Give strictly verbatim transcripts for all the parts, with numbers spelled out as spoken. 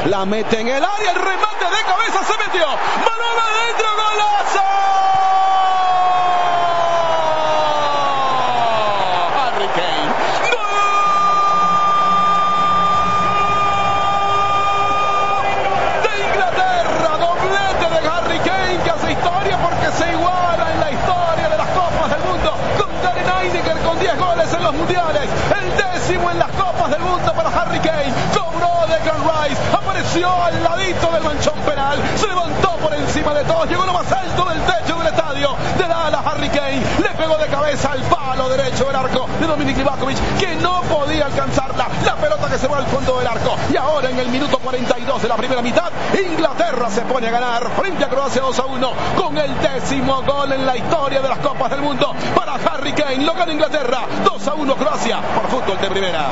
la mete en el área, el remate de cabeza se metió, balón adentro, golazo. Harry Kane, ¡gol! De Inglaterra, doblete de Harry Kane que hace historia porque se iguala en la historia de las Copas del Mundo con Darren Lineker con diez goles en los mundiales, el décimo en las Copas del Mundo para Harry Kane. Cobró Declan Rice, apareció al ladito del manchón penal, se levantó por encima de todos, llegó lo más alto del techo del estadio de Dallas. Harry Kane le pegó de cabeza al palo derecho del arco de Dominic Livakovic, que no podía alcanzarla, la pelota que se va al fondo del arco. Y ahora en el minuto cuarenta y dos de la primera mitad, Inglaterra se pone a ganar frente a Croacia dos a uno con el décimo gol en la historia de las Copas del Mundo para Harry Kane. Lo gana Inglaterra, dos a uno Croacia por Fútbol de Primera.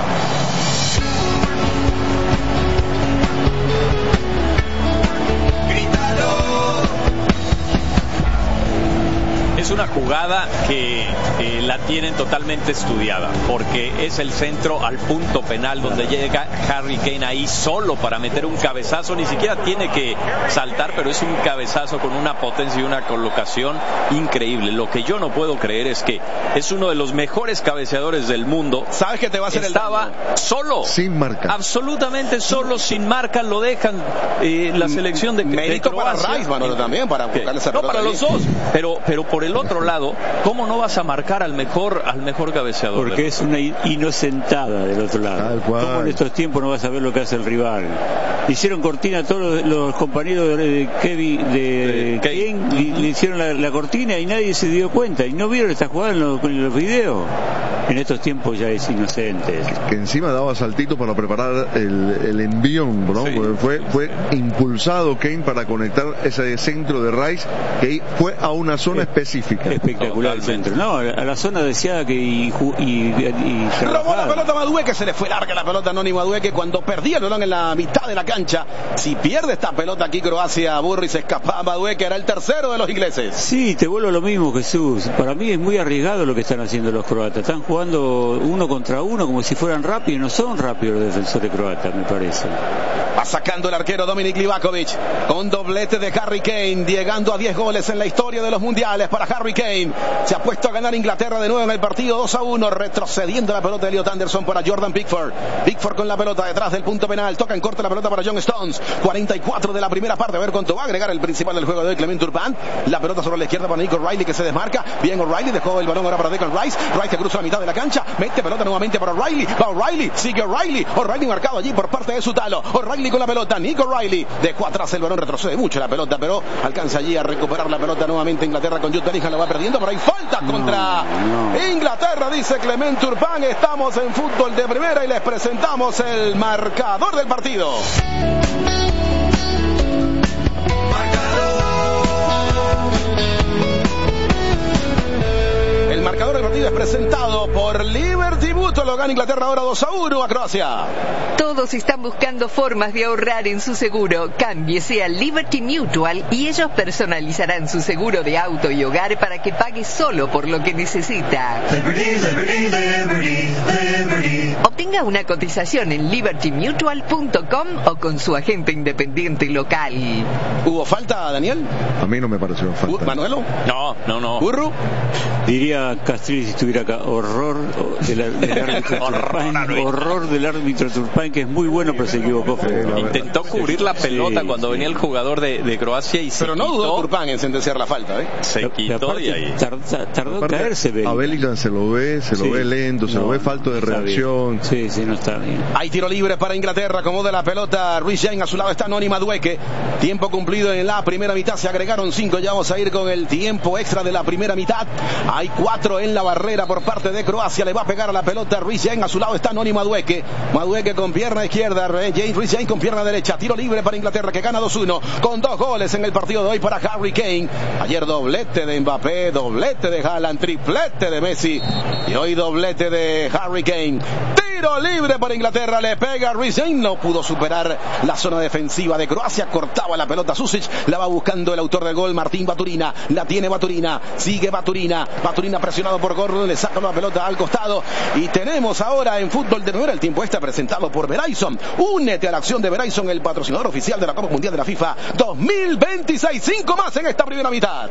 Es una jugada que eh, la tienen totalmente estudiada, porque es el centro al punto penal donde llega Harry Kane ahí solo para meter un cabezazo, ni siquiera tiene que saltar, pero es un cabezazo con una potencia y una colocación increíble. Lo que yo no puedo creer es que es uno de los mejores cabeceadores del mundo. ¿Sabes que te va a hacer Estaba el daño? Solo, sin marca, absolutamente solo, sin marca, lo dejan eh, la selección de, mérito de para Rice, Manolo, también para buscar esa no, pelota para allí. los dos, pero, pero por el otro lado, ¿cómo no vas a marcar al mejor al mejor cabeceador? Porque es una inocentada del otro lado. ¿Cómo en estos tiempos no vas a ver lo que hace el rival? Hicieron cortina a todos los, los compañeros de Kevin, de Kane, le, le hicieron la, la cortina y nadie se dio cuenta. Y no vieron esta jugada en los, en los videos. En estos tiempos ya es inocente. Que encima daba saltito para preparar el, el envión, ¿no? Sí. Fue, fue impulsado Kane para conectar ese centro de Rice, que fue a una zona es, específica. Espectacular el centro. No, a la zona deseada que y, y, y se robó la pelota a Madueke, se le fue larga la pelota a Noni Madueke cuando perdía el balón en la mitad de la cancha. Si pierde esta pelota aquí Croacia, Burri, se escapaba Madueke, era el tercero de los ingleses. Sí, te vuelvo a lo mismo, Jesús. Para mí es muy arriesgado lo que están haciendo los croatas. Están jugando uno contra uno como si fueran rápidos, no son rápidos los defensores croatas, me parece. Va sacando el arquero Dominic Livakovic con doblete de Harry Kane, llegando a diez goles en la historia de los mundiales para Harry Kane. Se ha puesto a ganar Inglaterra de nuevo en el partido dos a uno, retrocediendo la pelota de Elliot Anderson para Jordan Pickford. Pickford con la pelota detrás del punto penal, toca en corte la pelota para John Stones. cuarenta y cuatro de la primera parte, a ver cuánto va a agregar el principal del juego de hoy, Clement Turpin. La pelota sobre la izquierda para Nico O'Reilly, que se desmarca. Bien O'Reilly, dejó el balón ahora para Declan Rice. Rice que cruza la mitad de la cancha, mete pelota nuevamente para O'Reilly. Va O'Reilly, sigue O'Reilly. O'Reilly marcado allí por parte de Sutalo. O'Reilly con la pelota, Nico O'Reilly dejó atrás el balón, retrocede mucho la pelota, pero alcanza allí a recuperar la pelota nuevamente Inglaterra con Jude Bellingham, la va perdiendo, pero hay falta no, contra no. Inglaterra, dice Clement Turpin. Estamos en Fútbol de Primera y les presentamos el marcador del partido. El marcador del partido es presentado por Liberty Mutual. Lo gana Inglaterra ahora dos a uno a Croacia. Todos están buscando formas de ahorrar en su seguro. Cámbiese a Liberty Mutual y ellos personalizarán su seguro de auto y hogar para que pague solo por lo que necesita. Liberty, Liberty, Liberty, Liberty. Obtenga una cotización en liberty mutual punto com o con su agente independiente local. ¿Hubo falta, Daniel? A mí no me pareció falta. ¿Manuelo? No, no, no. ¿Burru? Diría Castrilli si estuviera acá, horror del, del árbitro Turpin, horror del árbitro Turpin, que es muy bueno pero se equivocó. Sí, intentó cubrir la pelota sí, cuando sí. venía el jugador de, de Croacia y se pero no quitó. dudó Turpin en sentenciar la falta, ¿eh? Se quitó y ahí tardó, tardó en caerse Bellingham. A Bellingham se lo ve, se lo sí. ve lento, se no, lo ve falto de reacción. Sí, sí, no está bien. Hay tiro libre para Inglaterra, como de la pelota Reece James, a su lado está Noni Madueke. Tiempo cumplido en la primera mitad, se agregaron cinco, ya vamos a ir con el tiempo extra de la primera mitad. Hay cuatro en la barrera por parte de Croacia, le va a pegar a la pelota Reece James, a su lado está Noni Madueke. Madueke con pierna izquierda, James Reece James con pierna derecha. Tiro libre para Inglaterra que gana dos uno con dos goles en el partido de hoy para Harry Kane. Ayer doblete de Mbappé, doblete de Haaland, triplete de Messi y hoy doblete de Harry Kane. Tiro libre para Inglaterra, le pega Reece James, no pudo superar la zona defensiva de Croacia, cortaba la pelota Susic, la va buscando el autor del gol Martín Baturina, la tiene Baturina, sigue Baturina, Baturina presionado por gol Gordon, le saca la pelota al costado y tenemos ahora en fútbol de primera el tiempo extra presentado por Verizon. Únete a la acción de Verizon, el patrocinador oficial de la Copa Mundial de la FIFA dos mil veintiséis. Cinco más en esta primera mitad.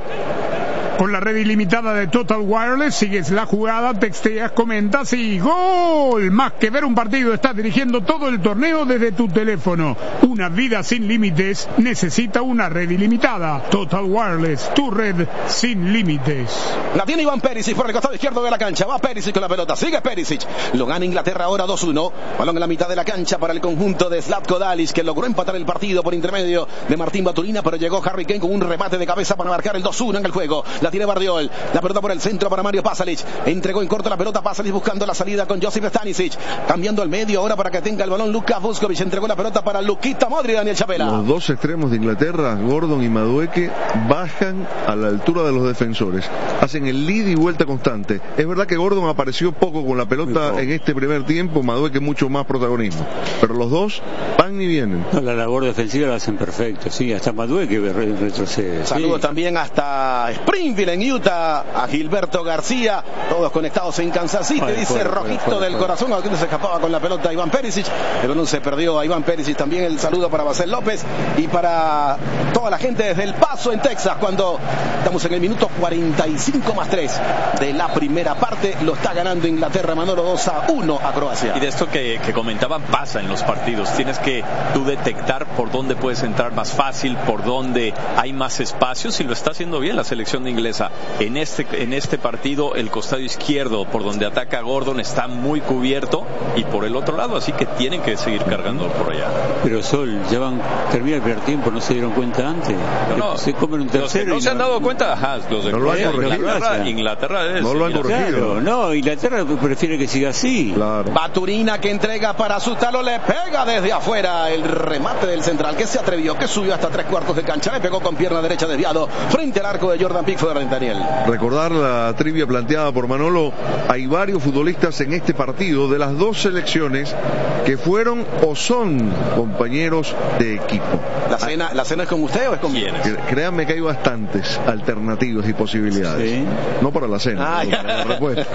Con la red ilimitada de Total Wireless sigues la jugada, texteas, comentas y ¡gol! Más que ver un partido, estás dirigiendo todo el torneo desde tu teléfono. Una vida sin límites necesita una red ilimitada. Total Wireless, tu red sin límites. La tiene Iván Perisic por el costado izquierdo de la cancha. Va Perisic con la pelota, sigue Perisic. Lo gana Inglaterra ahora dos uno. Balón en la mitad de la cancha para el conjunto de Zlatko Dalic, que logró empatar el partido por intermedio de Martín Baturina, pero llegó Harry Kane con un remate de cabeza para marcar el dos uno en el juego. La tiene Bardiol, la pelota por el centro para Mario Pasalic, entregó en corto la pelota Pasalic buscando la salida con Josip Stanisic, cambiando al medio ahora para que tenga el balón Luka Vuskovic, entregó la pelota para Luquita Modric. Daniel Chapela. Los dos extremos de Inglaterra, Gordon y Madueke, bajan a la altura de los defensores, hacen el ida y vuelta constante. Es verdad que Gordon apareció poco con la pelota en este primer tiempo, Madueke mucho más protagonismo, pero los dos van y vienen. No, la labor defensiva la hacen perfecto, sí, hasta Madueke retrocede. Saludos sí. también hasta Springfield en Utah, a Gilberto García, todos conectados en Kansas City. Ay, dice fuera, Rojito fuera, fuera, del fuera. Corazón, alguien se escapaba con la pelota Iván Perisic, el balón se perdió a Iván Perisic. También el saludo para Basel López y para toda la gente desde El Paso en Texas, cuando estamos en el minuto cuarenta y cinco más tres de la primera parte. Lo está ganando Inglaterra, Manolo, dos a uno a Croacia. Y de esto que, que comentaban pasa en los partidos, tienes que tú detectar por dónde puedes entrar más fácil, por dónde hay más espacios, y lo está haciendo bien la selección de inglesa. En este, en este partido el costado izquierdo por donde ataca Gordon está muy cubierto, y por el otro lado, así que tienen que seguir cargando por allá. Pero Sol, ya van, termina el primer tiempo, ¿no se dieron cuenta antes? No, no, se comen un tercero. Los que no se han dado cuenta, ajá, los de no Corea, Inglaterra, Inglaterra es, no lo han corregido. Claro, no, Inglaterra prefiere que siga así. Claro. Baturina que entrega para su talo, le pega desde afuera el remate del central, que se atrevió, que subió hasta tres cuartos de cancha, le pegó con pierna derecha desviado frente al arco de Jordan Pickford. Daniel. Recordar la trivia planteada por Manolo, hay varios futbolistas en este partido de las dos selecciones que fueron o son compañeros de equipo. ¿La cena, ¿la cena es con usted o es con quién? Créanme que hay bastantes alternativas y posibilidades. ¿Sí? No para la cena, ah, para la respuesta.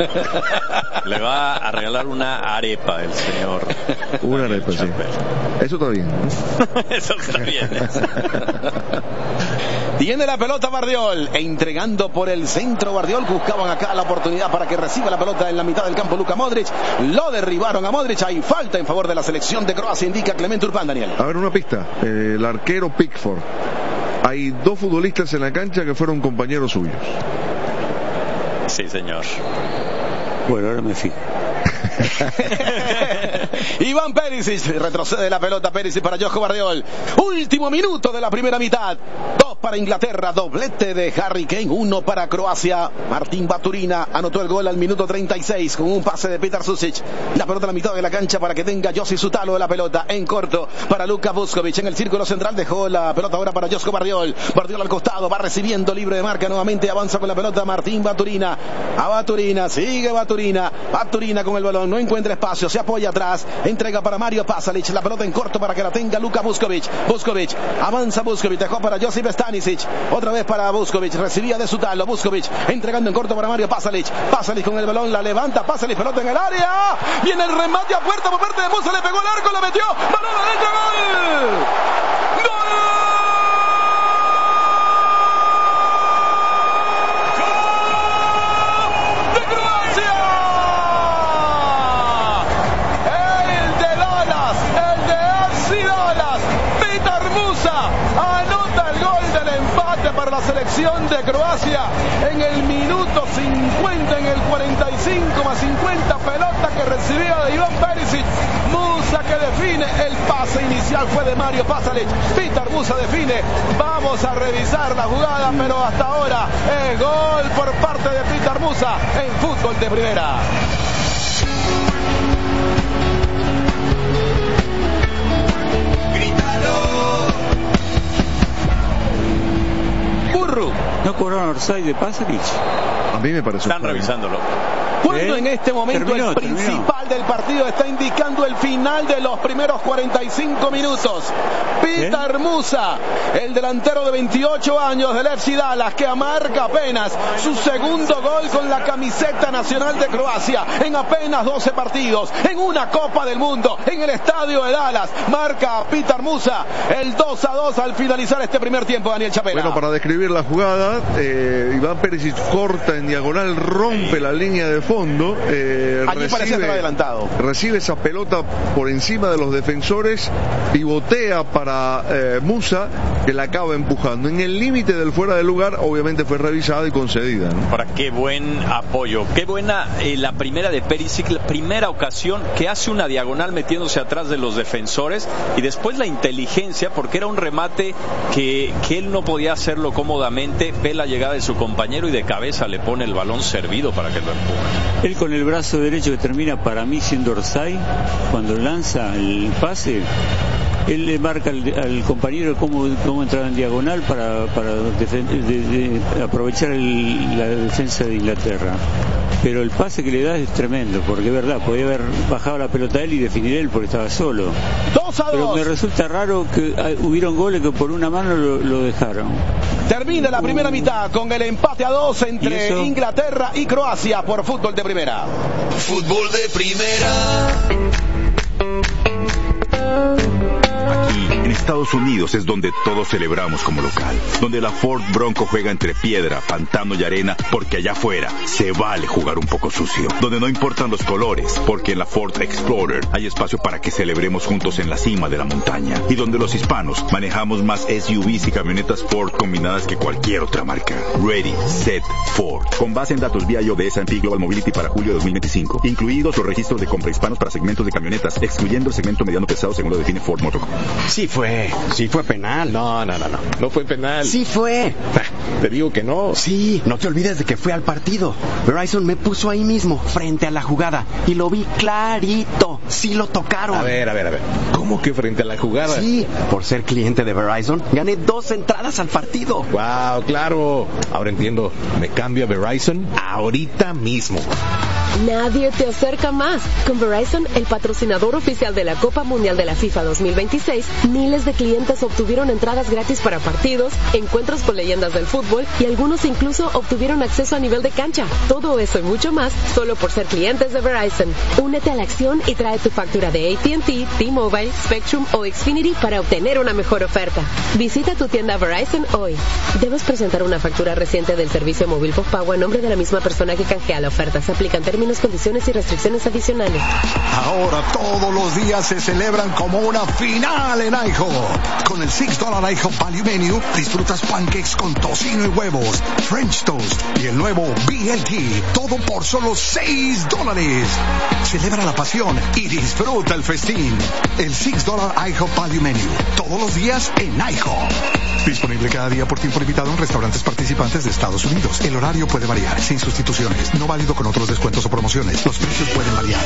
Le va a regalar una arepa el señor. Una arepa, sí. Eso está bien. Eso está bien. Tiene la pelota Bardiol, entregando por el centro Bardiol, buscaban acá la oportunidad para que reciba la pelota en la mitad del campo Luka Modric, lo derribaron a Modric, hay falta en favor de la selección de Croacia, indica Clemente Urpán. Daniel. A ver, una pista, eh, el arquero Pickford, hay dos futbolistas en la cancha que fueron compañeros suyos. Sí, señor. Bueno, ahora me fijo. Iván Perisic, retrocede la pelota Perisic para Josko Bardiol. Último minuto de la primera mitad. Dos para Inglaterra, doblete de Harry Kane, uno para Croacia. Martín Baturina anotó el gol al minuto treinta y seis con un pase de Petar Susic. La pelota a la mitad de la cancha para que tenga Josip Sutalo de la pelota en corto para Luka Vuskovic. En el círculo central dejó la pelota ahora para Josko Bardiol. Bardiol al costado, va recibiendo libre de marca nuevamente, avanza con la pelota Martín Baturina. A Baturina, sigue Baturina. Baturina con el balón, no encuentra espacio, se apoya atrás, entrega para Mario Pasalic, la pelota en corto para que la tenga Luka Vuskovic. Vuskovic, avanza Vuskovic, dejó para Josip Stanisic, otra vez para Vuskovic, recibía de Sutalo, Vuskovic, entregando en corto para Mario Pasalic, Pasalic con el balón, la levanta, Pasalic, pelota en el área, viene el remate a puerta por parte de Musa, le pegó el arco, la metió, balón adentro, gol, gol. Para la selección de Croacia en el minuto cincuenta, en el cuarenta y cinco más cincuenta, pelota que recibía de Iván Perisic, Musa que define, el pase inicial fue de Mario Pasalic, Petar Musa define, vamos a revisar la jugada, pero hasta ahora es gol por parte de Petar Musa en fútbol de primera. ¿No cobraron offside de Pasalic? A mí me parece. Están revisándolo. Cuando ¿Eh? en este momento terminó, el principal terminó. del partido está indicando el final de los primeros cuarenta y cinco minutos. Peter ¿Eh? Musa, el delantero de veintiocho años del F C Dallas, que marca apenas su segundo gol con la camiseta nacional de Croacia en apenas doce partidos, en una Copa del Mundo, en el estadio de Dallas. Marca Peter Musa el dos a dos al finalizar este primer tiempo, Daniel Chapela. Bueno, para describir la jugada, eh, Iván Perisic corta en diagonal, rompe la línea de fondo. Eh, Allí recibe, parecía estar adelantado. Recibe esa pelota por encima de los defensores, pivotea para eh, Musa, que la acaba empujando. En el límite del fuera de lugar, obviamente fue revisada y concedida, ¿no? Ahora, qué buen apoyo, qué buena eh, la primera de Perisic, la primera ocasión que hace una diagonal metiéndose atrás de los defensores, y después la inteligencia, porque era un remate que, que él no podía hacerlo cómodamente, ve la llegada de su compañero y de cabeza le pone el balón servido para que lo empuje. Él con el brazo derecho que termina para mí siendo Orsay, cuando lanza el pase, él le marca al, al compañero cómo, cómo entrar en diagonal para, para defen- de, de aprovechar el, la defensa de Inglaterra. Pero el pase que le da es tremendo, porque es verdad, podía haber bajado la pelota a él y definir él porque estaba solo. dos a dos. Pero me resulta raro que uh, hubieron goles que por una mano lo, lo dejaron. Termina la primera mitad con el empate a dos entre Inglaterra y Croacia por Fútbol de Primera. Fútbol de Primera. Aquí, en Estados Unidos, es donde todos celebramos como local. Donde la Ford Bronco juega entre piedra, pantano y arena, porque allá afuera se vale jugar un poco sucio. Donde no importan los colores, porque en la Ford Explorer hay espacio para que celebremos juntos en la cima de la montaña. Y donde los hispanos manejamos más S U Vs y camionetas Ford combinadas que cualquier otra marca. Ready, Set, Ford. Con base en datos vía I O de S and P Global Mobility para julio de dos mil veinticinco. Incluidos los registros de compra hispanos para segmentos de camionetas, excluyendo el segmento mediano pesado según lo define Ford Motor Company. Sí fue, sí fue penal. No, no, no, no, no fue penal. Sí fue. Te digo que no. Sí, no te olvides de que fue al partido. Verizon me puso ahí mismo, frente a la jugada, y lo vi clarito. Sí lo tocaron. A ver, a ver, a ver. ¿Cómo que frente a la jugada? Sí, por ser cliente de Verizon, gané dos entradas al partido. Wow, claro. Ahora entiendo. Me cambio a Verizon ahorita mismo. Nadie te acerca más. Con Verizon, el patrocinador oficial de la Copa Mundial de la FIFA dos mil veintiséis, miles de clientes obtuvieron entradas gratis para partidos, encuentros con leyendas del fútbol y algunos incluso obtuvieron acceso a nivel de cancha. Todo eso y mucho más solo por ser clientes de Verizon. Únete a la acción y trae tu factura de A T and T, T-Mobile, Spectrum o Xfinity para obtener una mejor oferta. Visita tu tienda Verizon hoy. Debes presentar una factura reciente del servicio móvil postpago a nombre de la misma persona que canjea la oferta. Se aplican términos, condiciones y restricciones adicionales. Ahora todos los días se celebran como una final en IHOP. Con el six dollar IHOP Value Menu disfrutas pancakes con tocino y huevos, French toast y el nuevo B L T. Todo por solo seis dólares. Celebra la pasión y disfruta el festín. El six dollar IHOP Value Menu. Todos los días en IHOP. Disponible cada día por tiempo limitado en restaurantes participantes de Estados Unidos. El horario puede variar, sin sustituciones. No válido con otros descuentos o promociones. Los precios pueden variar.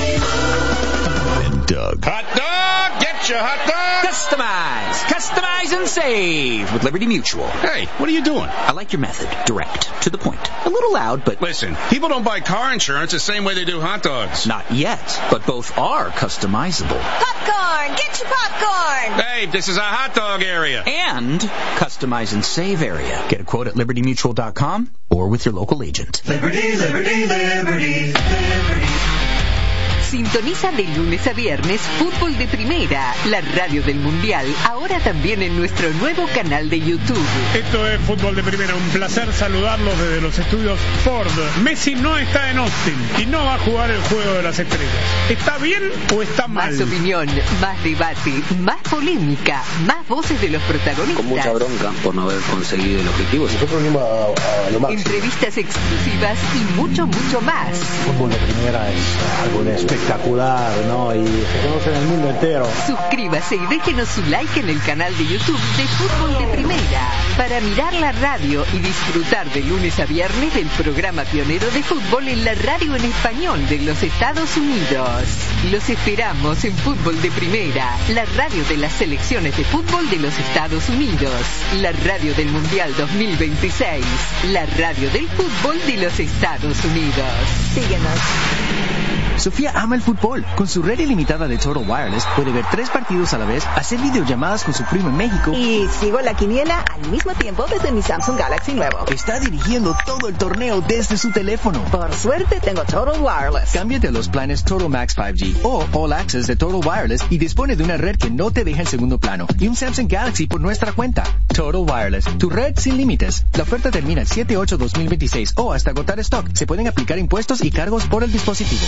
Doug. Hot dog! Get your hot dog! Customize! Customize and save with Liberty Mutual. Hey, what are you doing? I like your method. Direct. To the point. A little loud, but... Listen, people don't buy car insurance the same way they do hot dogs. Not yet, but both are customizable. Popcorn! Get your popcorn! Hey, this is a hot dog area. And customize and save area. Get a quote at liberty mutual dot com or with your local agent. Liberty, Liberty, Liberty, Liberty. Sintoniza de lunes a viernes Fútbol de Primera, la radio del Mundial, ahora también en nuestro nuevo canal de YouTube. Esto es Fútbol de Primera, un placer saludarlos desde los estudios Ford. Messi no está en Austin y no va a jugar el Juego de las Estrellas. ¿Está bien o está mal? Más opinión, más debate, más polémica, más voces de los protagonistas. Con mucha bronca por no haber conseguido el objetivo. Nosotros venimos a, a lo máximo. Entrevistas exclusivas y mucho, mucho más. Fútbol de Primera es algo de espectacular. espectacular, ¿no? Y se conoce en el mundo entero. Suscríbase y déjenos su like en el canal de YouTube de Fútbol de Primera para mirar la radio y disfrutar de lunes a viernes del programa pionero de fútbol en la radio en español de los Estados Unidos. Los esperamos en Fútbol de Primera, la radio de las selecciones de fútbol de los Estados Unidos, la radio del Mundial dos mil veintiséis, la radio del fútbol de los Estados Unidos. Síguenos. Sofía ama el fútbol. Con su red ilimitada de Total Wireless puede ver tres partidos a la vez, hacer videollamadas con su primo en México. Y sigo la quiniela al mismo tiempo desde mi Samsung Galaxy nuevo. Está dirigiendo todo el torneo desde su teléfono. Por suerte tengo Total Wireless. Cámbiate a los planes Total Max cinco G o All Access de Total Wireless y dispone de una red que no te deja en segundo plano y un Samsung Galaxy por nuestra cuenta. Total Wireless, tu red sin límites. La oferta termina el siete ocho dos mil veintiséis o hasta agotar stock. Se pueden aplicar impuestos y cargos por el dispositivo.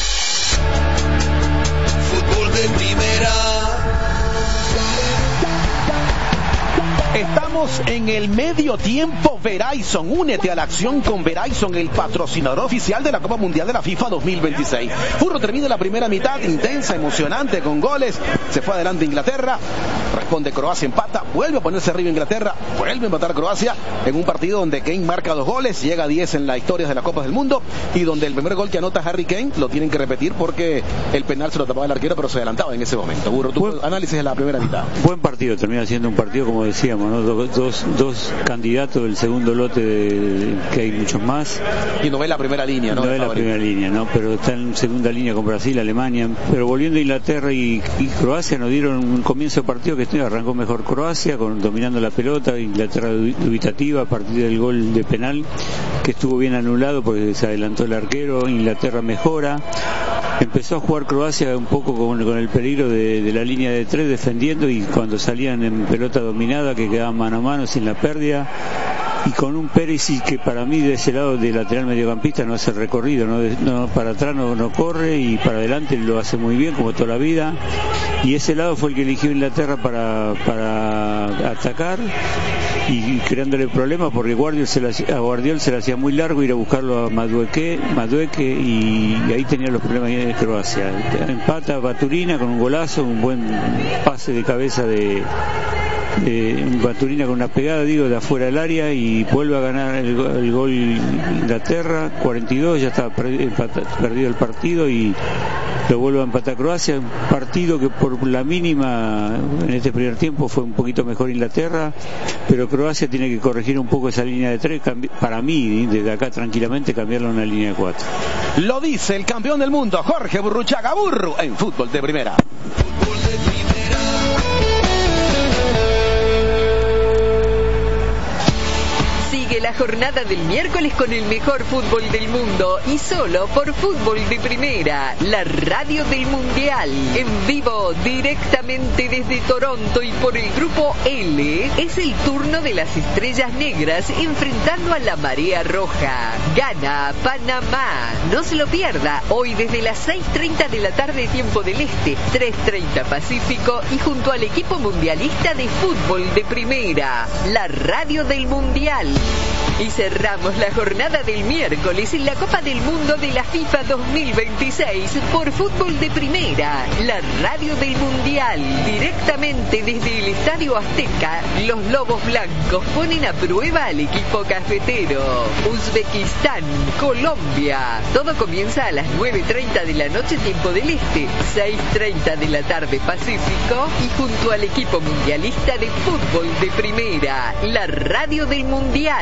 Fútbol de primera. Estamos en el medio tiempo Verizon. Únete a la acción con Verizon, el patrocinador oficial de la Copa Mundial de la FIFA dos mil veintiséis. Furro termina la primera mitad, intensa, emocionante, con goles. Se fue adelante Inglaterra, responde Croacia, empata, vuelve a ponerse arriba Inglaterra, vuelve a empatar Croacia en un partido donde Kane marca dos goles, llega a diez en la historia de la Copa del Mundo y donde el primer gol que anota Harry Kane lo tienen que repetir porque el penal se lo tapaba el arquero, pero se adelantaba en ese momento. Burro, tu buen, análisis de la primera mitad. Buen partido, termina siendo un partido, como decíamos, ¿no? Dos, dos, dos candidatos del segundo lote de, que hay muchos más. Y no ve la primera línea, ¿no? No ve la primera línea, ¿no? Pero está en segunda línea con Brasil, Alemania. Pero volviendo a Inglaterra y, y Croacia, nos dieron un comienzo de partido que arrancó mejor Croacia, con, dominando la pelota, Inglaterra dubitativa a partir del gol de penal, que estuvo bien anulado porque se adelantó el arquero. Inglaterra mejora. Empezó a jugar Croacia un poco con, con el peligro de, de la línea de tres defendiendo, y cuando salían en pelota dominada que quedaban mano a mano sin la pérdida, y con un Perisic que para mí de ese lado de lateral mediocampista no hace el recorrido, no, no para atrás no, no corre, y para adelante lo hace muy bien como toda la vida, y ese lado fue el que eligió Inglaterra para, para atacar y, y creándole problemas porque Guardiol se la, a Guardiol se le hacía muy largo ir a buscarlo a Madueke, Madueke y, y ahí tenía los problemas de Croacia. Empata Baturina con un golazo, un buen pase de cabeza de Eh, Baturina con una pegada, digo, de afuera del área, y vuelve a ganar el, el gol Inglaterra, cuarenta y dos, ya está perdido el partido y lo vuelve a empatar Croacia. Un partido que por la mínima en este primer tiempo fue un poquito mejor Inglaterra, pero Croacia tiene que corregir un poco esa línea de tres, para mí, desde acá tranquilamente cambiarla a una línea de cuatro. Lo dice el campeón del mundo, Jorge Burruchaga Burru, en Fútbol de Primera. Fútbol de Primera. Sigue la jornada del miércoles con el mejor fútbol del mundo y solo por Fútbol de Primera, la radio del Mundial. En vivo, directamente desde Toronto y por el Grupo L, es el turno de las Estrellas Negras enfrentando a la Marea Roja. Gana Panamá. No se lo pierda, hoy desde las seis treinta de la tarde tiempo del Este, tres treinta Pacífico, y junto al equipo mundialista de Fútbol de Primera, la radio del Mundial. Y cerramos la jornada del miércoles en la Copa del Mundo de la FIFA dos mil veintiséis por Fútbol de Primera, la radio del Mundial. Directamente desde el Estadio Azteca, los Lobos Blancos ponen a prueba al equipo cafetero. Uzbekistán, Colombia. Todo comienza a las nueve treinta de la noche tiempo del Este, seis treinta de la tarde Pacífico, y junto al equipo mundialista de Fútbol de Primera, la radio del Mundial.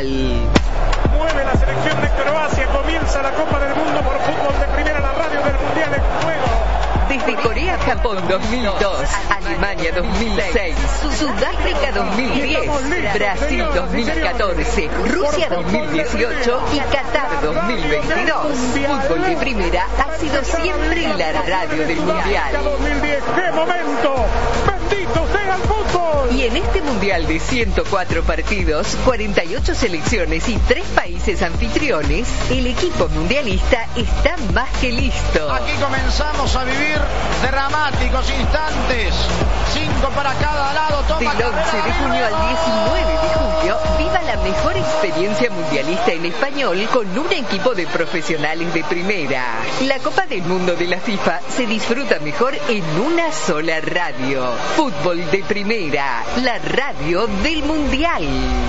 Mueve la selección de Croacia, comienza la Copa del Mundo por Fútbol de Primera, la radio del Mundial en juego. Desde Corea-Japón dos mil dos, Alemania dos mil seis, Sudáfrica dos mil diez, Brasil dos mil catorce, Rusia dos mil dieciocho y Qatar dos mil veintidós. Fútbol de Primera ha sido siempre la radio del Mundial. dos mil diez, ¡qué momento! ¡Bendito sea el fútbol! Y en este Mundial de ciento cuatro partidos, cuarenta y ocho selecciones y tres países anfitriones, el equipo mundialista está más que listo. Aquí comenzamos a vivir dramáticos instantes, cinco para cada lado. Toma Del once de junio al diecinueve de julio, viva la mejor experiencia mundialista en español con un equipo de profesionales de primera. La Copa del Mundo de la FIFA se disfruta mejor en una sola radio. Fútbol de Primera, la radio del Mundial.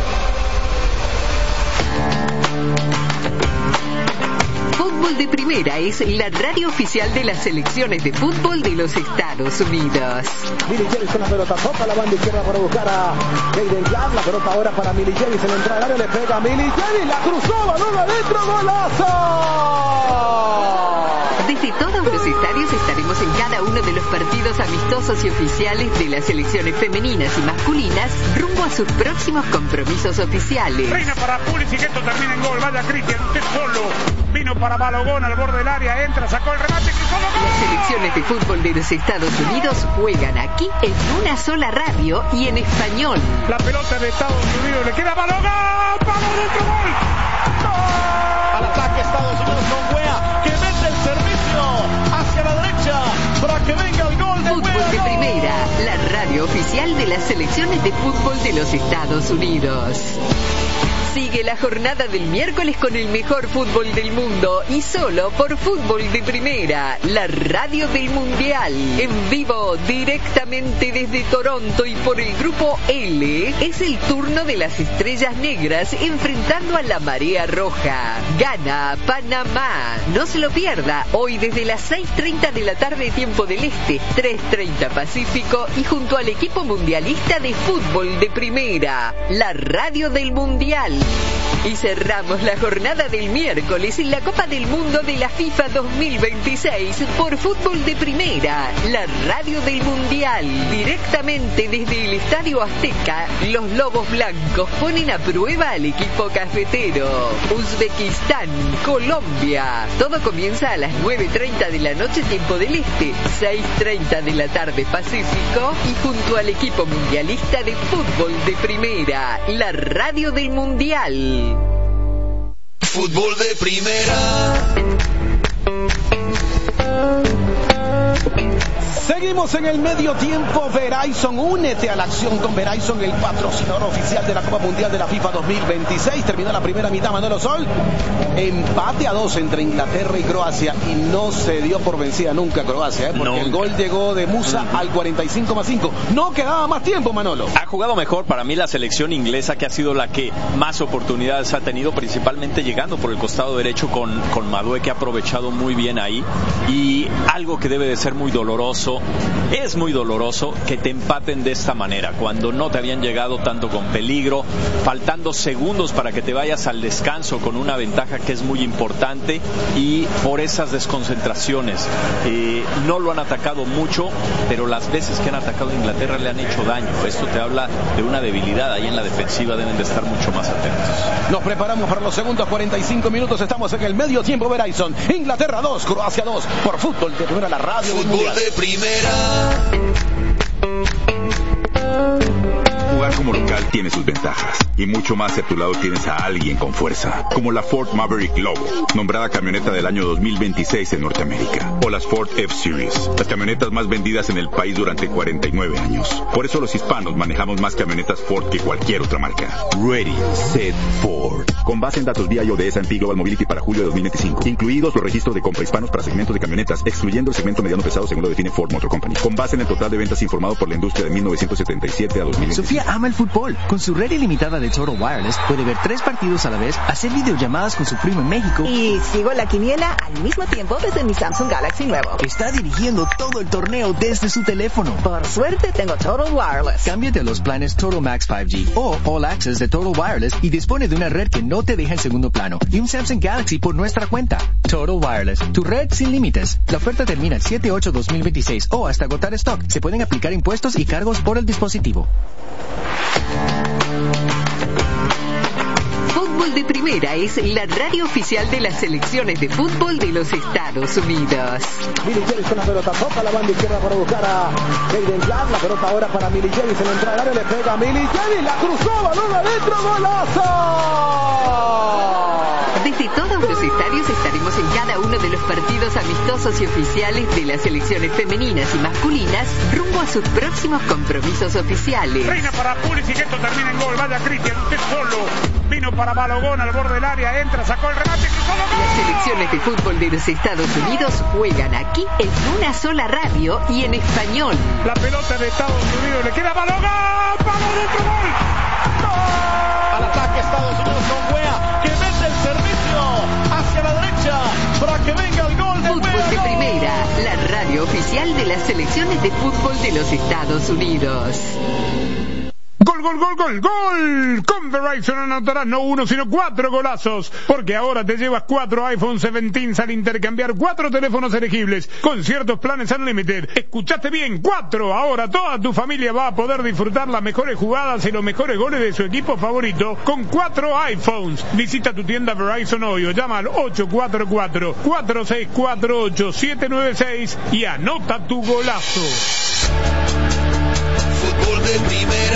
Fútbol de Primera es la radio oficial de las selecciones de fútbol de los Estados Unidos. Milly James con la pelota, toca la banda izquierda para buscar a Jayden Clark. La pelota ahora para Milly James en la entrada del área, le pega a Milly James, la cruzó, balón adentro, golazo. Desde todos los estadios estaremos en cada uno de los partidos amistosos y oficiales de las selecciones femeninas y masculinas rumbo a sus próximos compromisos oficiales. Reina para Pulisic, esto termina en gol. Vaya Cristian, usted solo. Vino para Balogón al borde del área, entra, sacó el remate, cruzó el gol. Las selecciones de fútbol de los Estados Unidos juegan aquí en una sola radio y en español. La pelota de Estados Unidos le queda a Balogón. ¡Vamos, otro gol! ¡No! Al ataque Estados Unidos con Wea, que mete el servicio hacia la derecha para que venga el gol de Fútbol Wea. de Primera, la radio oficial de las selecciones de fútbol de los Estados Unidos. Sigue la jornada del miércoles con el mejor fútbol del mundo y solo por Fútbol de Primera, la radio del Mundial. En vivo, directamente desde Toronto y por el Grupo L, es el turno de las Estrellas Negras enfrentando a la Marea Roja. Gana Panamá. No se lo pierda, hoy desde las seis treinta de la tarde tiempo del Este, tres treinta Pacífico y junto al equipo mundialista de Fútbol de Primera, la radio del Mundial. Y cerramos la jornada del miércoles en la Copa del Mundo de la FIFA dos mil veintiséis por Fútbol de Primera, la radio del Mundial. Directamente desde el Estadio Azteca, los Lobos Blancos ponen a prueba al equipo cafetero. Uzbekistán, Colombia. Todo comienza a las nueve treinta de la noche tiempo del Este, seis treinta de la tarde Pacífico y junto al equipo mundialista de Fútbol de Primera, la radio del Mundial. Fútbol de Primera. Seguimos en el medio tiempo. Verizon, únete a la acción con Verizon, el patrocinador oficial de la Copa Mundial de la FIFA dos mil veintiséis. Terminó la primera mitad, Manolo Sol. Empate a dos entre Inglaterra y Croacia y no se dio por vencida nunca Croacia, ¿eh? porque nunca. El gol llegó de Musa al cuarenta y cinco más cinco. No quedaba más tiempo, Manolo. Ha jugado mejor para mí la selección inglesa, que ha sido la que más oportunidades ha tenido, principalmente llegando por el costado derecho con, con Madueke, que ha aprovechado muy bien ahí. Y algo que debe de ser muy doloroso, es muy doloroso que te empaten de esta manera, cuando no te habían llegado tanto con peligro, faltando segundos para que te vayas al descanso con una ventaja que es muy importante, y por esas desconcentraciones eh, no lo han atacado mucho, pero las veces que han atacado a Inglaterra le han hecho daño. Esto te habla de una debilidad ahí en la defensiva, deben de estar mucho más atentos. Nos preparamos para los segundos cuarenta y cinco minutos, estamos en el medio tiempo. Verizon, Inglaterra dos, Croacia dos, por Fútbol de Primera, la radio del Mundial. Fútbol de Primera. Jugar como local tiene sus ventajas, y mucho más si a tu lado tienes a alguien con fuerza, como la Ford Maverick Lobo, nombrada camioneta del año dos mil veintiséis en Norteamérica, o las Ford F-Series, las camionetas más vendidas en el país durante cuarenta y nueve años. Por eso los hispanos manejamos más camionetas Ford que cualquier otra marca. Ready, Set, Ford. Con base en datos V I A de S and P Global Mobility para julio de dos mil veinticinco, incluidos los registros de compra hispanos para segmentos de camionetas, excluyendo el segmento mediano pesado según lo define Ford Motor Company. Con base en el total de ventas informado por la industria de mil novecientos setenta y siete a dos mil veinticinco. Sofía ama el fútbol. Con su red ilimitada de Total Wireless puede ver tres partidos a la vez, hacer videollamadas con su primo en México y sigo la quiniela al mismo tiempo desde mi Samsung Galaxy nuevo. Está dirigiendo todo el torneo desde su teléfono. Por suerte tengo Total Wireless. Cámbiate a los planes Total Max cinco G o All Access de Total Wireless y dispone de una red que no te deja en segundo plano y un Samsung Galaxy por nuestra cuenta. Total Wireless, tu red sin límites. La oferta termina el siete ocho dos mil veintiséis o hasta agotar stock. Se pueden aplicar impuestos y cargos por el dispositivo. Fútbol de Primera es la radio oficial de las selecciones de fútbol de los Estados Unidos. Milicevic con la pelota, toca la banda izquierda para buscar a Jaden Clark. La pelota ahora para Milicevic, se le entra al área, le pega a Milicevic, la cruzó, balón adentro, golazo. Desde todos los estadios estaremos en cada uno de los partidos amistosos y oficiales de las selecciones femeninas y masculinas rumbo a sus próximos compromisos oficiales. Reina para Pulisic, esto termina en gol. Vaya Cristian, usted solo. Vino para Balogón al borde del área, entra, sacó el remate, cruzó el gol. Las selecciones de fútbol de los Estados Unidos juegan aquí en una sola radio y en español. La pelota de Estados Unidos le queda a Balogón. ¡Vamos, otro gol! ¡No! Al ataque Estados Unidos con Wea, que mete el servicio hacia la derecha para que venga el gol de Fútbol Wea. de Primera, la radio oficial de las selecciones de fútbol de los Estados Unidos. Gol, gol, gol, gol, gol. Con Verizon anotarás no uno, sino cuatro golazos. Porque ahora te llevas cuatro iPhone diecisiete al intercambiar cuatro teléfonos elegibles con ciertos planes Unlimited. Escuchaste bien, cuatro. Ahora toda tu familia va a poder disfrutar las mejores jugadas y los mejores goles de su equipo favorito con cuatro iPhones. Visita tu tienda Verizon hoy o llama al ocho cuatro cuatro, cuatro seis cuatro, ocho siete nueve seis y anota tu golazo. Fútbol de primera.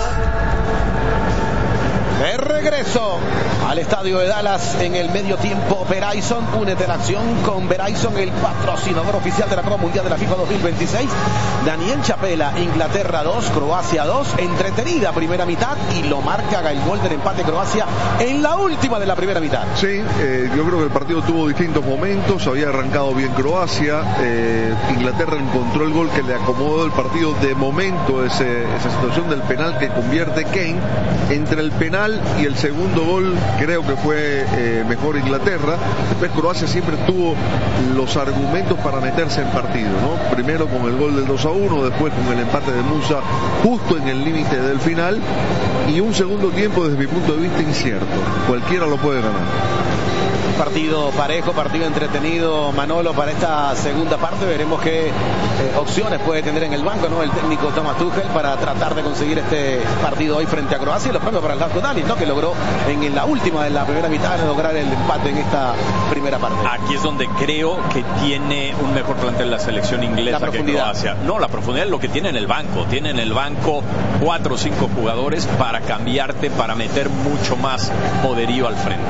De regreso al estadio de Dallas en el medio tiempo. Verizon, únete a la acción con Verizon, el patrocinador oficial de la Copa Mundial de la FIFA dos mil veintiséis. Daniel Chapela, Inglaterra dos, Croacia dos. Entretenida primera mitad y lo marca el gol del empate Croacia en la última de la primera mitad. Sí, eh, yo creo que el partido tuvo distintos momentos. Había arrancado bien Croacia. Eh, Inglaterra encontró el gol que le acomodó el partido de momento. Ese, esa situación del penal que convierte Kane. Entre el penal y el segundo gol creo que fue eh, mejor Inglaterra. Después Croacia siempre tuvo los argumentos para meterse en partido, ¿no? Primero con el gol del dos a uno, después con el empate de Musa justo en el límite del final, y un segundo tiempo desde mi punto de vista incierto. Cualquiera lo puede ganar. Partido parejo, partido entretenido, Manolo, para esta segunda parte. Veremos qué eh, opciones puede tener en el banco, ¿no?, el técnico Thomas Tuchel para tratar de conseguir este partido hoy frente a Croacia, y los premios para el Darko Danic, ¿no?, que logró en la última de la primera mitad lograr el empate en esta primera parte. Aquí es donde creo que tiene un mejor plantel la selección inglesa que Croacia. No, la profundidad es lo que tiene en el banco. Tiene en el banco cuatro o cinco jugadores para cambiarte, para meter mucho más poderío al frente.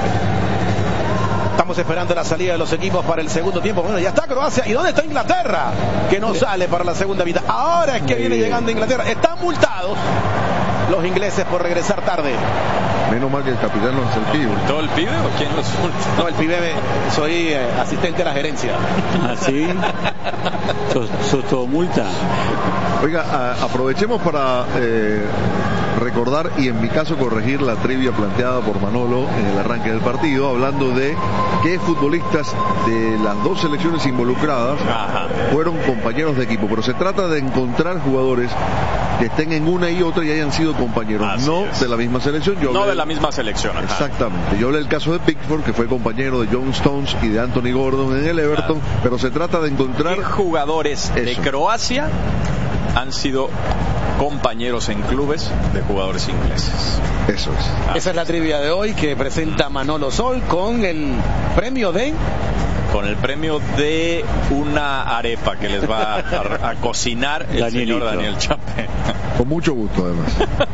Estamos esperando la salida de los equipos para el segundo tiempo. Bueno, ya está Croacia. ¿Y dónde está Inglaterra? Que no sale para la segunda mitad. Ahora es que viene llegando Inglaterra. Están multados los ingleses por regresar tarde. Menos mal que el capitán no es el pibe. ¿Todo el pibe o quién los multa? No, el pibe, me, soy eh, asistente a la gerencia. ¿Ah, sí? ¿Sos, sos todo multa? Oiga, a, aprovechemos para eh, recordar y en mi caso corregir la trivia planteada por Manolo en el arranque del partido, hablando de qué futbolistas de las dos selecciones involucradas Ajá. fueron compañeros de equipo. Pero se trata de encontrar jugadores que estén en una y otra y hayan sido compañeros, Así no es. de la misma selección. Yo no hablé, de la misma selección. Ajá. Exactamente. Yo hablé del caso de Pickford, que fue compañero de John Stones y de Anthony Gordon en el Everton, Ajá. pero se trata de encontrar... ¿Qué jugadores Eso. de Croacia han sido compañeros en clubes de jugadores ingleses? Eso es. Ah. Esa es la trivia de hoy que presenta Manolo Sol con el premio de... Con el premio de una arepa que les va a, a cocinar el Danielito. señor Daniel Chape. Con mucho gusto, además.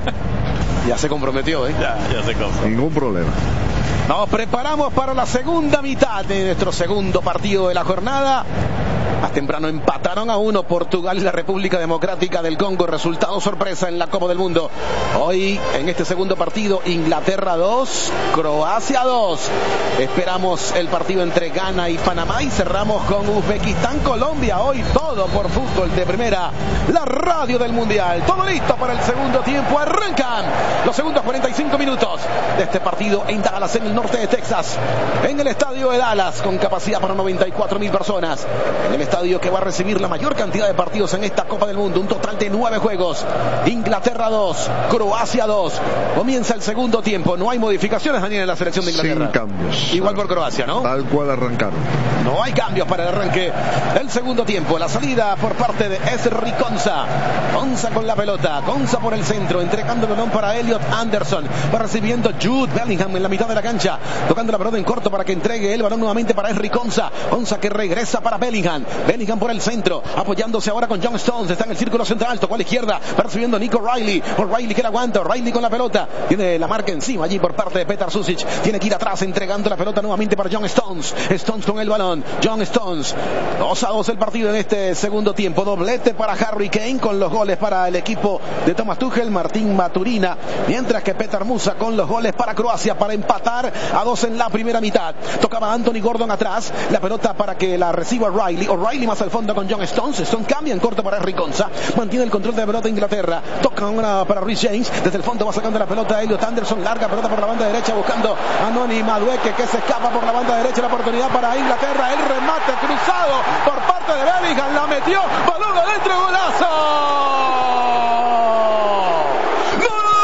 Ya se comprometió, ¿eh? Ya, ya se comprometió. Ningún problema. Nos preparamos para la segunda mitad de nuestro segundo partido de la jornada. Más temprano empataron a uno Portugal y la República Democrática del Congo. Resultado sorpresa en la Copa del Mundo. Hoy, en este segundo partido, Inglaterra dos, Croacia dos. Esperamos el partido entre Ghana y Panamá y cerramos con Uzbekistán, Colombia. Hoy todo por fútbol de primera. La radio del Mundial. Todo listo para el segundo tiempo. Arrancan los segundos cuarenta y cinco minutos de este partido en Dallas, en el norte de Texas. En el estadio de Dallas, con capacidad para noventa y cuatro mil personas. En el estadio que va a recibir la mayor cantidad de partidos en esta Copa del Mundo, un total de nueve juegos. Inglaterra dos, Croacia dos. Comienza el segundo tiempo. No hay modificaciones, Daniel, en la selección de Inglaterra. Sin cambios. Igual por Croacia, ¿no? Tal cual arrancaron. No hay cambios para el arranque del segundo tiempo. La salida por parte de Esri Konsa. Konsa con la pelota. Konsa por el centro, entregando el balón para Elliot Anderson. Va recibiendo Jude Bellingham en la mitad de la cancha, tocando la pelota en corto para que entregue el balón nuevamente para Esri Konsa. Konsa que regresa para Bellingham. Bellingham por el centro, apoyándose ahora con John Stones. Está en el círculo central, tocó a la izquierda, recibiendo Nico O'Reilly. O'Reilly que la aguanta, O'Reilly con la pelota. Tiene la marca encima allí por parte de Petar Susic. Tiene que ir atrás, entregando la pelota nuevamente para John Stones. Stones con el balón. John Stones. dos a dos el partido en este segundo tiempo. Doblete para Harry Kane con los goles para el equipo de Thomas Tuchel, Martín Maturina. Mientras que Petar Musa con los goles para Croacia para empatar a dos en la primera mitad. Tocaba Anthony Gordon atrás. La pelota para que la reciba O'Reilly. O'Reilly más al fondo con John Stones. Stone cambia en corto para Esri Konsa. Mantiene el control de la pelota de Inglaterra. Toca una para Reece James. Desde el fondo va sacando la pelota a Elliot Anderson. Larga pelota por la banda derecha buscando a Noni Madueke, que se escapa por la banda derecha. La oportunidad para Inglaterra. El remate cruzado por parte de Bellingham. La metió. Balón adentro. Golazo. ¡Gol!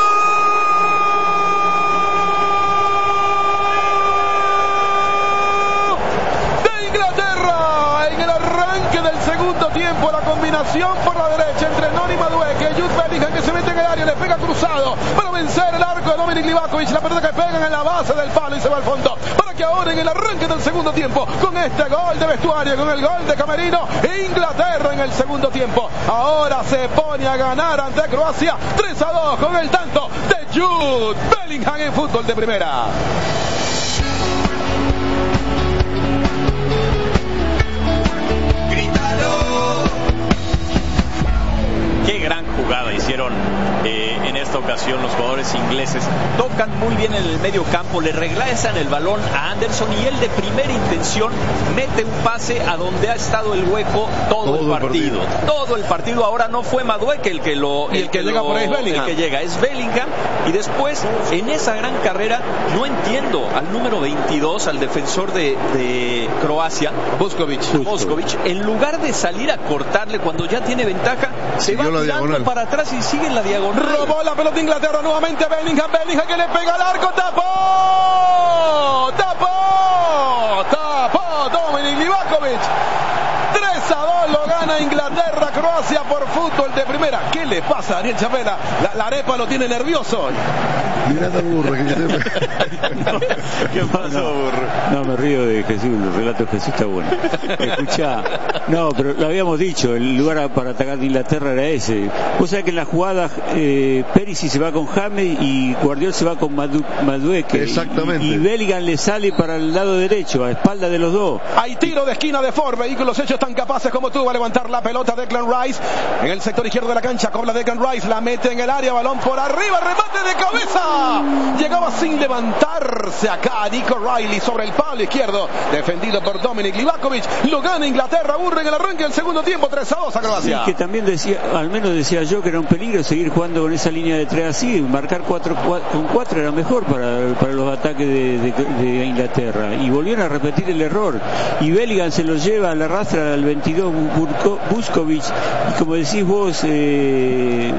combinación por la derecha entre Noni Madueke y Jude Bellingham, que se mete en el área, le pega cruzado para vencer el arco de Dominik Livakovic. La pelota que pegan en la base del palo y se va al fondo, para que ahora en el arranque del segundo tiempo, con este gol de vestuario, con el gol de camerino, Inglaterra en el segundo tiempo ahora se pone a ganar ante Croacia tres a dos con el tanto de Jude Bellingham en fútbol de primera. Qué gran jugada hicieron eh, en esta ocasión los jugadores ingleses. Tocan muy bien en el medio campo, le regresan el balón a Anderson y él de primera intención mete un pase a donde ha estado el hueco todo, todo el partido. partido. Todo el partido. Ahora no fue Madueke el que lo y el, el que, que llega lo, por ahí es Bellingham. El que llega es Bellingham. Y después en esa gran carrera no entiendo al número veintidós, al defensor de, de Croacia, Buskovic. Buskovic, en lugar de salir a cortarle cuando ya tiene ventaja, se va tirando diagonal para atrás y sigue en la diagonal. Robó la pelota Inglaterra nuevamente. Bellingham, Bellingham que le pega al arco, tapó, tapó, tapó Dominik Livakovic. tres a dos lo gana Inglaterra, Croacia por fútbol de primera. ¿Qué le pasa a Daniel Chapela? La, la arepa lo tiene nervioso hoy. Mirá el burro. ¿Qué pasó, no, burro? No, me río de Jesús, el relato de Jesús está bueno. Escuchá, no, pero lo habíamos dicho, el lugar para atacar de Inglaterra era ese. Vos sabés que en la jugada eh, Perisic se va con James y Guardiola se va con Madu, Madueke. Exactamente. Y, y Bellingham le sale para el lado derecho, a espalda de los dos. Hay tiro de esquina de Ford, vehículos hechos tan capaces como tú. Va a levantar la pelota Declan Rice en el sector izquierdo de la cancha. Cobra Declan Rice, la mete en el área, balón por arriba, remate de cabeza. Llegaba sin levantarse acá Nico Riley sobre el palo izquierdo, defendido por Dominik Livakovic. Lo gana Inglaterra, aburre en el arranque del segundo tiempo, tres a dos a Croacia. Sí, que también decía, al menos decía yo que era un peligro seguir jugando con esa línea de tres así, marcar cuatro, cuatro con cuatro era mejor para, para los ataques de, de, de Inglaterra. Y volvieron a repetir el error. Y Bellingham se lo lleva, la arrastra al veintidós Buskovic, y como decís vos, eh,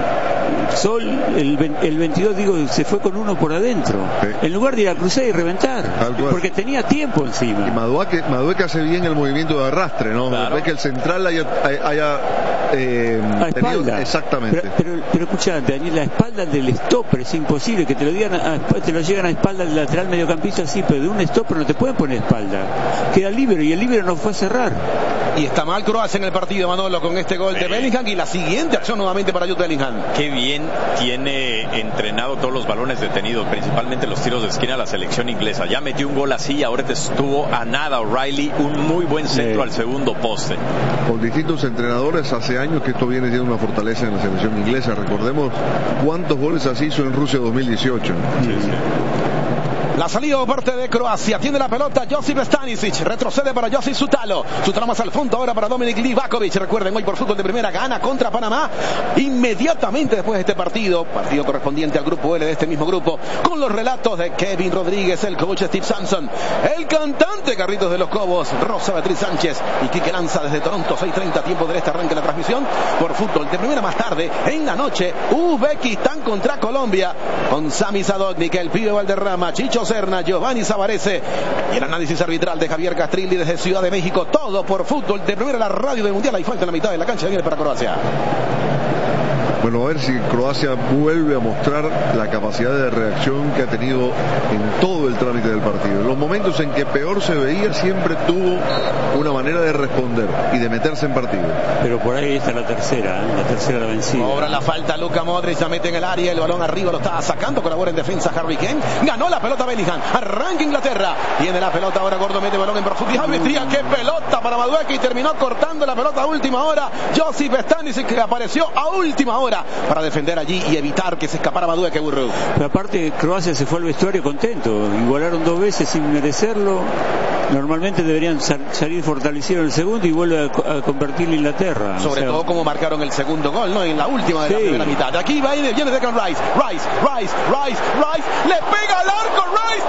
Sol, el, el veintidós, digo, se fue con uno por adentro, sí, en lugar de ir a cruzar y reventar, porque tenía tiempo encima. Y Madueke, Madueke hace bien el movimiento de arrastre, ¿no? Claro. Ves que el central haya, haya eh, a espalda. Tenido, exactamente. Pero, pero, pero escuchá, Daniel, la espalda del stopper es imposible que te lo digan, a, te lo llegan a espalda del lateral mediocampista, sí, pero de un stopper no te pueden poner espalda. Queda libre y el libre no fue a cerrar. Y está mal Croacia en el partido, Manolo, con este gol de Bellingham y la siguiente acción nuevamente para Jude Bellingham. Qué bien tiene entrenado todos los balones detenidos, principalmente los tiros de esquina, la selección inglesa. Ya metió un gol así, ahora estuvo a nada O'Reilly, un muy buen centro sí. al segundo poste. Con distintos entrenadores, hace años que esto viene siendo una fortaleza en la selección inglesa. Recordemos cuántos goles así hizo en Rusia dos mil dieciocho. Sí, sí. La salida por parte de Croacia. Tiene la pelota Josip Stanisic. Retrocede para Josip Sutalo. Sutalo más al fondo ahora para Dominik Livakovic. Recuerden, hoy por fútbol de primera gana contra Panamá. Inmediatamente después de este partido, partido correspondiente al grupo L de este mismo grupo, con los relatos de Kevin Rodríguez, el coach Steve Sampson, el cantante Carritos de los Cobos, Rosa Beatriz Sánchez y Quique Lanza desde Toronto. seis treinta tiempo de este arranque de la transmisión por fútbol de primera. Más tarde, en la noche, Uzbekistán contra Colombia, con Sami Sadovnik, el pibe Valderrama, Chicho Serna, Giovanni Savarese y el análisis arbitral de Javier Castrilli desde Ciudad de México. Todo por fútbol de primera, la radio del Mundial. Hay falta en la mitad de la cancha, viene para Croacia. Bueno, a ver si Croacia vuelve a mostrar la capacidad de reacción que ha tenido en todo el trámite del partido. En los momentos en que peor se veía, siempre tuvo una manera de responder y de meterse en partido. Pero por ahí está la tercera, ¿eh? la tercera la vencida. Ahora la falta, Luka Modric la mete en el área, el balón arriba lo está sacando, colabora en defensa Harry Kane, ganó la pelota Bellingham, arranca Inglaterra, tiene la pelota ahora Gordo, mete balón en profundidad, metría, qué pelota para Madueke y terminó cortando la pelota a última hora, Josip Stanisic, que apareció a última hora para defender allí y evitar que se escapara Madueke, burro. Pero aparte Croacia se fue al vestuario contento, igualaron dos veces sin merecerlo. Normalmente deberían sal salir fortalecidos en el segundo y vuelve a, a convertir a Inglaterra. Sobre o sea, todo como marcaron el segundo gol, ¿no? En la última de sí. la primera mitad. Aquí va y viene Declan Rice, Rice, Rice, Rice, Rice, le pega al arco, Rice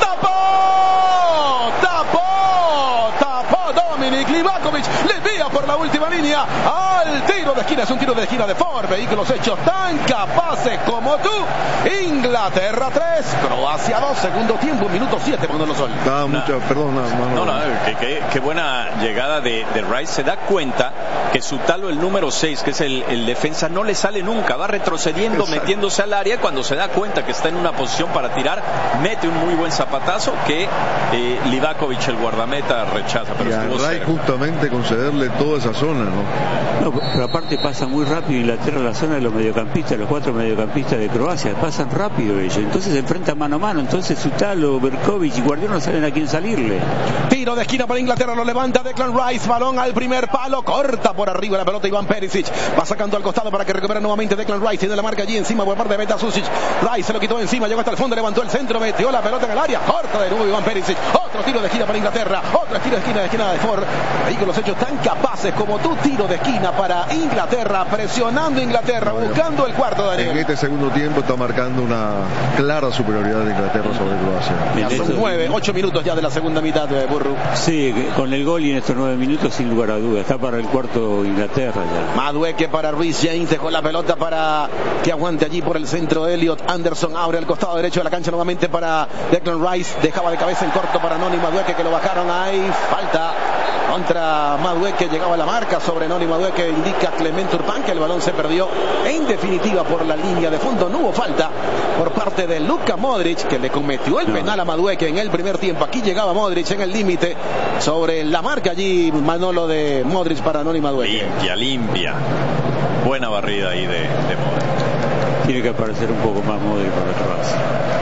tapó, tapó, tapó Dominik Livakovic, le envía por la última línea al tiro de esquina, es un tiro de esquina de Ford, vehículos hechos tan capaces como tú. Inglaterra tres, Croacia dos, segundo tiempo, minuto siete, cuando lo son. Da mucha, perdón, no, no, no, no, qué, qué, qué buena llegada de, de Rice, se da cuenta que que su talo, el número seis, que es el, el defensa, no le sale nunca, va retrocediendo, exacto, metiéndose al área. Cuando se da cuenta que está en una posición para tirar, mete un muy buen zapatazo que eh, Livakovic, el guardameta, rechaza. Pero y estuvo a Ray justamente concederle toda esa zona, ¿no? No, pero aparte pasa muy rápido Inglaterra, la zona de los mediocampistas, los cuatro mediocampistas de Croacia, pasan rápido ellos, entonces se enfrentan mano a mano, entonces Sutalo, Berkovic y Guardiola no saben a quién salirle. Tiro de esquina para Inglaterra, lo levanta Declan Rice, balón al primer palo, corta por arriba la pelota Iván Perisic, va sacando al costado para que recupere nuevamente Declan Rice, tiene la marca allí encima por parte de Beta Susic, Rice se lo quitó encima, llegó hasta el fondo, levantó el centro, metió la pelota en el área, corta de nuevo Iván Perisic, otro tiro de esquina para Inglaterra, otro tiro de esquina de esquina de Ford, vehículos hechos tan capaces como tú, tiro de esquina para Inglaterra, presionando Inglaterra, buscando el cuarto, Daniel. En este segundo tiempo está marcando una clara superioridad de Inglaterra sobre Croacia. Ya son nueve, ocho minutos ya de la segunda mitad de Burru. Sí, con el gol y en estos nueve minutos sin lugar a duda, está para el cuarto Inglaterra ya. Madueke para Ruiz James, dejó la pelota para que aguante allí por el centro Elliot Anderson, abre al costado derecho de la cancha nuevamente para Declan Rice, dejaba de cabeza en corto para Noni Madueke, que lo bajaron ahí, falta contra Madueke, llegaba la marca sobre Noni Madueke, indica Clement Turpin que el balón se perdió en definitiva por la línea de fondo, no hubo falta por parte de Luka Modric, que le cometió el no. penal a Madueke en el primer tiempo. Aquí llegaba Modric en el límite sobre la marca allí, Manolo, de Modric para Noni Madueke. Limpia, limpia, buena barrida ahí de, de Modric. Tiene que aparecer un poco más Modric para Croacia.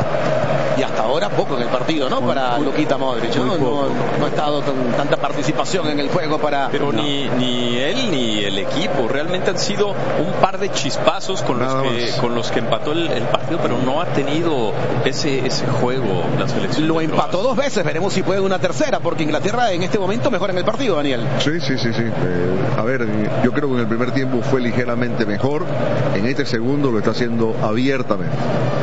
Y hasta ahora poco en el partido, ¿no? Muy, para muy, Luquita Modric, ¿no? No, no ha estado tan, tanta participación en el juego para... Pero no. ni, ni él ni el equipo, realmente han sido un par de chispazos con los que, con los que empató el, el partido, pero no ha tenido ese, ese juego la selección. Lo empató dos veces, veremos si puede una tercera, porque Inglaterra en este momento mejora en el partido, Daniel. Sí, sí, sí, sí. Eh, a ver, yo creo que en el primer tiempo fue ligeramente mejor, en este segundo lo está haciendo abiertamente.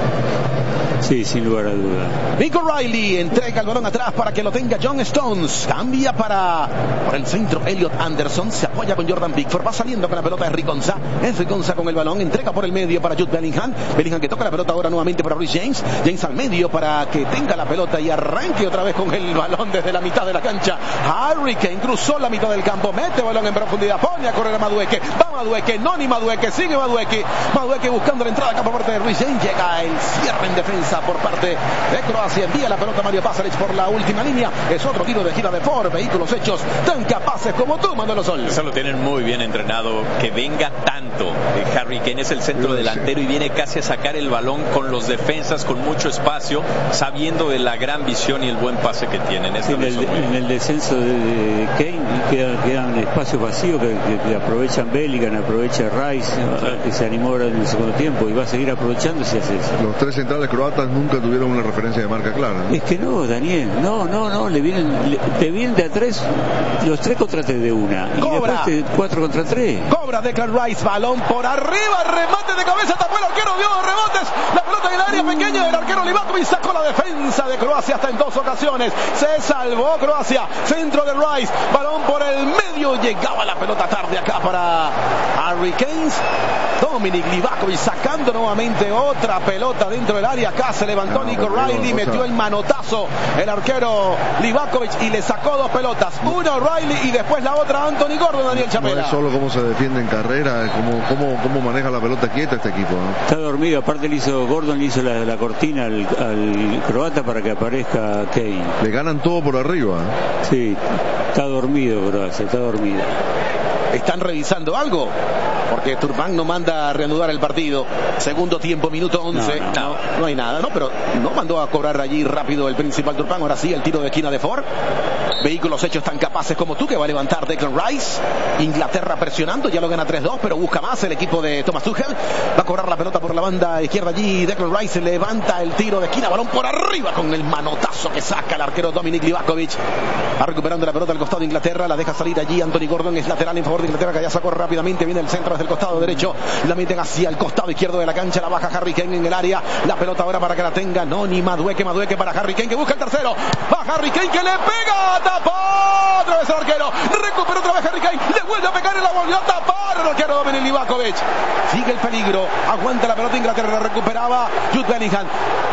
Sí, sin lugar a duda. Nick O'Reilly entrega el balón atrás para que lo tenga John Stones. Cambia para por el centro Elliot Anderson. Se apoya con Jordan Pickford. Va saliendo con la pelota de Riconza. Es Riconza con el balón. Entrega por el medio para Jude Bellingham. Bellingham que toca la pelota ahora nuevamente para Reece James. James al medio para que tenga la pelota y arranque otra vez con el balón desde la mitad de la cancha. Harry Kane cruzó la mitad del campo. Mete balón en profundidad. Pone a correr a Madueke. Va Madueke. Noni Madueke. Sigue Madueke. Madueke buscando la entrada acá por parte de Reece James. Llega el cierre en defensa por parte de Croacia, envía la pelota Mario Pasalic por la última línea, es otro tiro de gira de Ford, vehículos hechos tan capaces como tú, Manolo Sol. Eso lo tienen muy bien entrenado, que venga tanto. eh, Harry Kane es el centro delantero y viene casi a sacar el balón con los defensas, con mucho espacio, sabiendo de la gran visión y el buen pase que tienen. Sí, en, el, en el descenso de, de Kane quedan, quedan espacios vacíos que, que, que aprovechan Bellingham, aprovecha Rice, sí. que se animó ahora en el segundo tiempo y va a seguir aprovechando si hace eso. Los tres centrales croatas nunca tuvieron una referencia de marca clara, ¿no? Es que no, Daniel, no, no, no, le vienen, le, te vienen de a tres, los tres contra tres de una, y Cobra. después te, cuatro contra tres. Cobra Declan Rice, balón por arriba, remate de cabeza, tapó el arquero, dio dos rebotes, la pelota en el área pequeña del arquero Livakovic, sacó la defensa de Croacia hasta en dos ocasiones, se salvó Croacia, centro de Rice, balón por el medio, llegaba la pelota tarde acá para Harry Kane. Dominic Livakovic sacando nuevamente otra pelota dentro del área, acá se levantó no, Nick O'Reilly, metió el manotazo el arquero Livakovic y le sacó dos pelotas, una O'Reilly y después la otra Anthony Gordon, Daniel Chapela. No es solo cómo se defiende en carrera, es cómo, cómo, cómo maneja la pelota quieta este equipo, ¿no? Está dormido, aparte le hizo Gordon, le hizo la, la cortina al, al croata para que aparezca Kane. Le ganan todo por arriba, ¿eh? Sí, está dormido Croacia, está dormido. ¿Están revisando algo? Porque Turpin no manda a reanudar el partido. Segundo tiempo, minuto once. No, no, no. no hay nada, ¿no? Pero no mandó a cobrar allí rápido el principal Turpin. Ahora sí, el tiro de esquina de Ford. Vehículos hechos tan capaces como tú, que va a levantar Declan Rice. Inglaterra presionando, ya lo gana tres dos, pero busca más el equipo de Thomas Tuchel. Va a cobrar la pelota por la banda izquierda allí. Declan Rice levanta el tiro de esquina, balón por arriba con el manotazo que saca el arquero Dominic Livakovic. Va recuperando la pelota al costado de Inglaterra, la deja salir allí Anthony Gordon, es lateral en favor de Inglaterra, que ya sacó rápidamente, viene el centro desde el costado derecho, la meten hacia el costado izquierdo de la cancha, la baja Harry Kane en el área, la pelota ahora para que la tenga Noni Madueke, Madueke para Harry Kane que busca el tercero, va Harry Kane que le pega, tapó otra vez el arquero, recupera otra vez Harry Kane, le vuelve a pegar y la volvió a tapar el arquero Dominic Livakovic, sigue el peligro, aguanta la pelota Inglaterra, la recuperaba Jude Bellingham,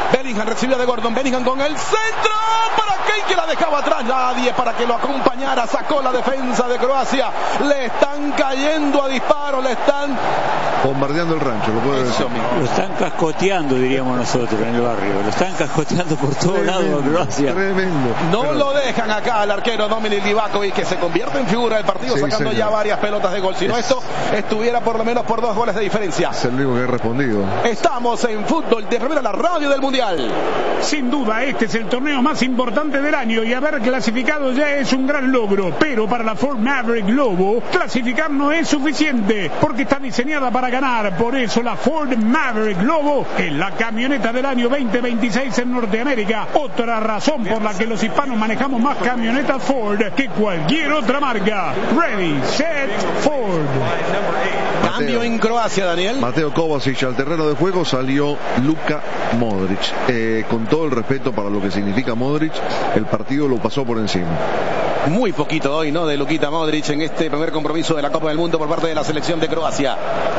Bellingham recibió de Gordon. Bellingham con el centro para Kane, que la dejaba atrás. Nadie para que lo acompañara. Sacó la defensa de Croacia. Le están cayendo a disparos. Le están bombardeando el rancho. Lo puedo decir. Lo están cascoteando, diríamos nosotros en el barrio. Lo están cascoteando por todos lados a Croacia. Tremendo. No Pero... lo dejan acá al arquero Dominic Livakovic, que se convierte en figura del partido, sí, sacando señor. ya varias pelotas de gol. Si no, es... esto estuviera por lo menos por dos goles de diferencia. Es el único que he respondido. Estamos en Fútbol de Primera, la radio del Mundial. Sin duda, este es el torneo más importante del año y haber clasificado ya es un gran logro. Pero para la Ford Maverick Lobo, clasificar no es suficiente, porque está diseñada para ganar. Por eso la Ford Maverick Lobo es la camioneta del año veinte veintiséis en Norteamérica. Otra razón por la que los hispanos manejamos más camionetas Ford que cualquier otra marca. Ready, set, Ford. Cambio en Croacia, Daniel. Mateo Kovacic al terreno de juego, salió Luka Modric. Eh, con todo el respeto para lo que significa Modric, el partido lo pasó por encima. Muy poquito hoy, ¿no?, de Luka Modric en este primer compromiso de la Copa del Mundo por parte de la selección de Croacia.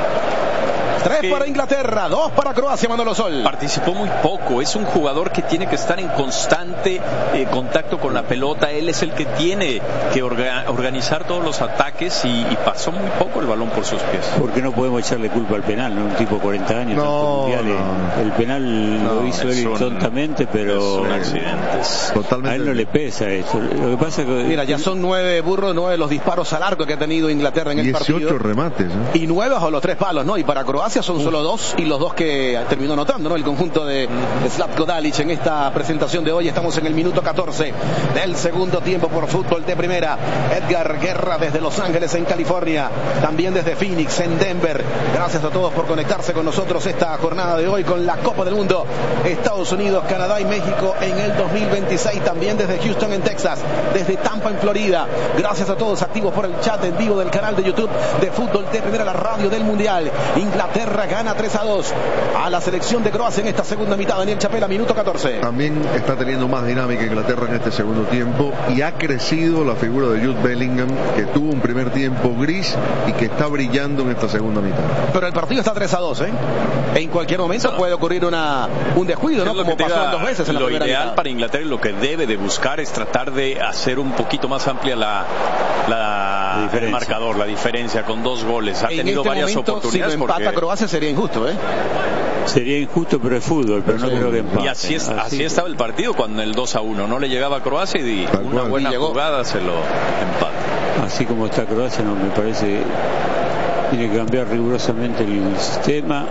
Tres para Inglaterra, dos para Croacia, Manolo Sol. Participó muy poco, es un jugador que tiene que estar en constante eh, contacto con la pelota. Él es el que tiene que orga organizar todos los ataques y, y pasó muy poco el balón por sus pies. Porque no podemos echarle culpa al penal, ¿no? Un tipo de cuarenta años, no, mundiales. No. El penal no, lo hizo él un, tontamente, pero son accidentes. Totalmente. A él no le pesa esto. Lo que pasa es que mira, ya son nueve burros, nueve los disparos al arco que ha tenido Inglaterra en el partido. dieciocho remates, ¿eh? Y nueve bajo los tres palos, ¿no? Y para Croacia son Uf. solo dos, y los dos que terminó anotando, ¿no?, el conjunto de Zlatko Dalic en esta presentación de hoy. Estamos en el minuto catorce del segundo tiempo por Fútbol de Primera. Edgar Guerra desde Los Ángeles, en California, también desde Phoenix, en Denver. Gracias a todos por conectarse con nosotros esta jornada de hoy con la Copa del Mundo. Estados Unidos, Canadá y México en el dos mil veintiséis, también desde Houston, en Texas, desde Tampa, en Florida. Gracias a todos activos por el chat en vivo del canal de YouTube de Fútbol de Primera, la radio del Mundial. Inglaterra gana tres a dos a la selección de Croacia en esta segunda mitad. Daniel Chapela, minuto catorce. También está teniendo más dinámica Inglaterra en este segundo tiempo y ha crecido la figura de Jude Bellingham, que tuvo un primer tiempo gris y que está brillando en esta segunda mitad. Pero el partido está tres a dos, ¿eh? En cualquier momento no. puede ocurrir una, un descuido, ¿no? Como pasó en dos veces en la primera mitad. Lo ideal para Inglaterra, lo que debe de buscar es tratar de hacer un poquito más amplia la, la, la el marcador, la diferencia, con dos goles. Ha en tenido este varias momento, oportunidades. Si no empata porque... Croacia sería injusto, ¿eh? Sería injusto, pero es fútbol, pero no sí. creo que empate. Y así, es, así, así estaba el partido cuando el dos a uno no le llegaba a Croacia y Tal una cual. buena jugada se lo empata. Así como está Croacia, no me parece, tiene que cambiar rigurosamente el sistema.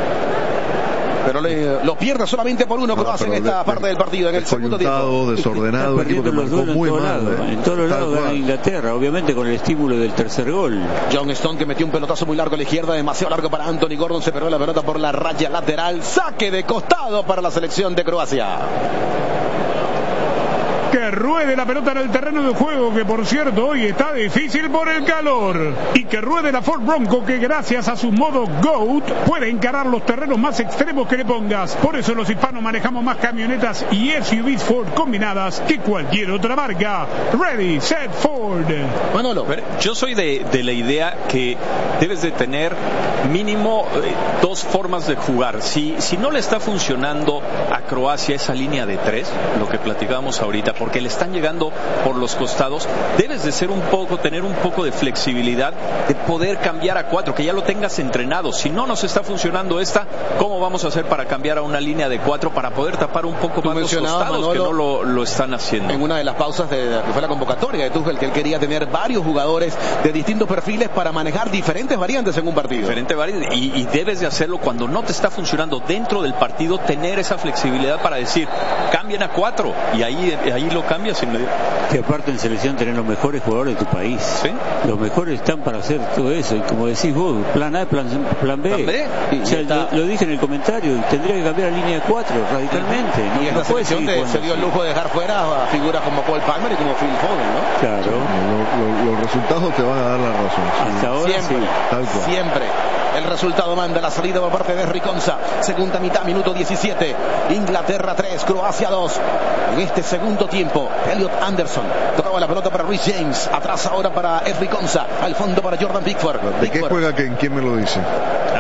Pero le, lo pierde solamente por uno Croacia en esta le, parte del partido, en el segundo tiempo. Desordenado, el equipo que marcó muy en mal. Lado, en todos los lados gana Inglaterra, obviamente con el estímulo del tercer gol. John Stone, que metió un pelotazo muy largo a la izquierda, demasiado largo para Anthony Gordon, se perdió la pelota por la raya lateral. Saque de costado para la selección de Croacia. Que ruede la pelota en el terreno de juego, que por cierto hoy está difícil por el calor. Y que ruede la Ford Bronco, que gracias a su modo GOAT puede encarar los terrenos más extremos que le pongas. Por eso los hispanos manejamos más camionetas y S U Vs Ford combinadas que cualquier otra marca. Ready, set, Ford. Manolo, yo soy de, de la idea que debes de tener mínimo eh, dos formas de jugar. Si, si no le está funcionando a Croacia esa línea de tres, lo que platicábamos ahorita, porque le están llegando por los costados, debes de ser un poco, tener un poco de flexibilidad, de poder cambiar a cuatro, que ya lo tengas entrenado. Si no nos está funcionando esta, ¿cómo vamos a hacer para cambiar a una línea de cuatro para poder tapar un poco más los costados, Manolo, que no lo, lo están haciendo? En una de las pausas de, de que fue la convocatoria de Tuchel, que él quería tener varios jugadores de distintos perfiles para manejar diferentes variantes en un partido. Diferentes variantes, y, y debes de hacerlo cuando no te está funcionando dentro del partido, tener esa flexibilidad para decir, cambien a cuatro, y ahí, ahí lo cambias inmediatamente. Que aparte en selección tenés los mejores jugadores de tu país. ¿Sí? Los mejores están para hacer todo eso. Y como decís vos, plan A, plan, plan B. ¿Plan B? O sea, lo, lo dije en el comentario, tendría que cambiar la línea de cuatro radicalmente. Y no, esta no selección de, se dio el lujo de dejar fuera a figuras como Cole Palmer y como Phil Foden, ¿no? Claro. Lo, lo, los resultados te van a dar la razón. Hasta ahora siempre, sí. Tal cual. Siempre. El resultado manda la salida por parte de Riconza. Segunda mitad, minuto diecisiete. Inglaterra tres, Croacia dos. En este segundo tiempo, Elliot Anderson tocaba la pelota para Rhys James. Atrás ahora para Ed Riconza. Al fondo para Jordan Pickford. ¿De qué juega? ¿Quién me lo dice? No, no,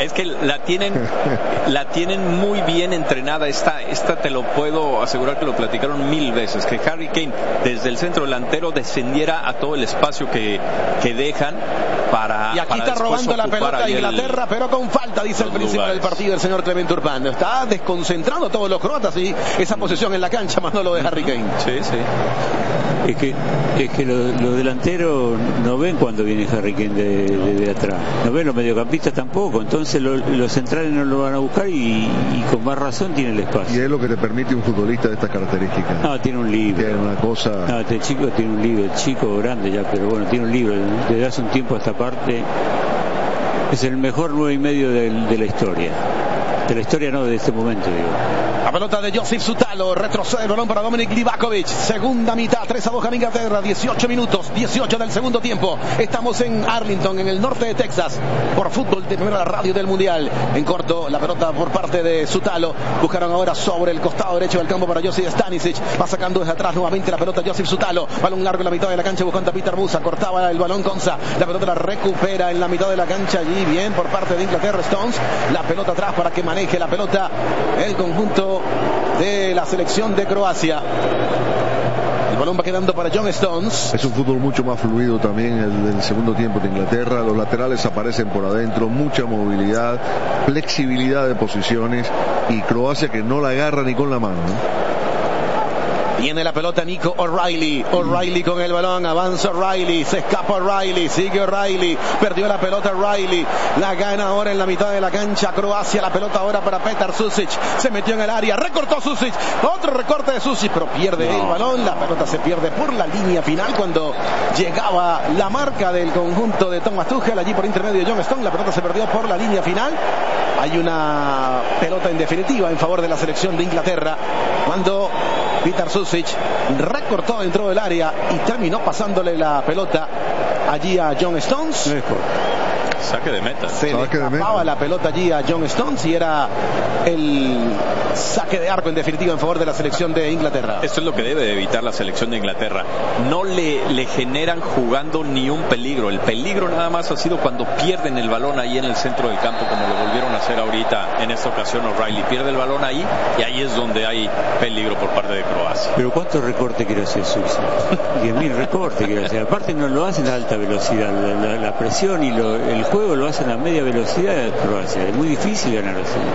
Es que la tienen, la tienen muy bien entrenada. Esta, esta te lo puedo asegurar que lo platicaron mil veces, que Harry Kane desde el centro delantero descendiera a todo el espacio que, que dejan para. Y aquí para está robando la pelota Inglaterra, el, pero con falta, dice el príncipe lugares. del partido, el señor Clemente Urbano. Está desconcentrando a todos los croatas y esa posesión en la cancha, Manolo, de Harry Kane. Sí, sí. Es que, es que los, los delanteros no ven cuando viene Harry Kane de, de, de atrás, no ven los mediocampistas tampoco, entonces lo, los centrales no lo van a buscar y, y con más razón tiene el espacio. Y es lo que te permite un futbolista de estas características. No, tiene un libro. Tiene una cosa. No, este chico tiene un libro, el chico grande ya, pero bueno, tiene un libro. Desde hace un tiempo a esta parte es el mejor nueve y medio de, de la historia. De la historia no, de este momento, digo. La pelota de Josip Sutalo, retrocede el balón para Dominik Livakovic, segunda mitad, tres a dos a Inglaterra, dieciocho minutos, dieciocho del segundo tiempo. Estamos en Arlington, en el norte de Texas, por Fútbol de Primera, Radio del Mundial. En corto, la pelota por parte de Sutalo, buscaron ahora sobre el costado derecho del campo para Josip Stanisic, va sacando desde atrás nuevamente la pelota Josip Sutalo, balón largo en la mitad de la cancha buscando a Peter Musa, cortaba el balón Konsa, la pelota la recupera en la mitad de la cancha, allí bien por parte de Inglaterra. Stones, la pelota atrás para que maneje la pelota el conjunto de la selección de Croacia. El balón va quedando para John Stones. Es un fútbol mucho más fluido también el del segundo tiempo de Inglaterra. Los laterales aparecen por adentro, mucha movilidad, flexibilidad de posiciones, y Croacia que no la agarra ni con la mano, ¿no? Viene la pelota Nico O'Reilly. O'Reilly con el balón. Avanza O'Reilly. Se escapa O'Reilly. Sigue O'Reilly. Perdió la pelota O'Reilly. La gana ahora en la mitad de la cancha Croacia. La pelota ahora para Petar Susic. Se metió en el área. Recortó Susic. Otro recorte de Susic. Pero pierde no. el balón. La pelota se pierde por la línea final cuando llegaba la marca del conjunto de Thomas Tuchel. Allí por intermedio de John Stone. La pelota se perdió por la línea final. Hay una pelota en definitiva en favor de la selección de Inglaterra cuando Petar Susic recortó dentro del área y terminó pasándole la pelota allí a John Stones. Saque de meta. Se le escapaba la pelota allí a John Stones y era el saque de arco en definitiva en favor de la selección de Inglaterra. Esto es lo que debe de evitar la selección de Inglaterra. No le, le generan jugando ni un peligro. El peligro nada más ha sido cuando pierden el balón ahí en el centro del campo, como lo volvieron a hacer ahorita en esta ocasión O'Reilly. Pierde el balón ahí y ahí es donde hay peligro por parte de Croacia. Pero ¿cuántos recortes quiere hacer Susi? diez mil recortes quiere hacer. Aparte no lo hacen a alta velocidad. La, la, la presión y lo, el juego lo hacen a media velocidad de Croacia. Es muy difícil ganar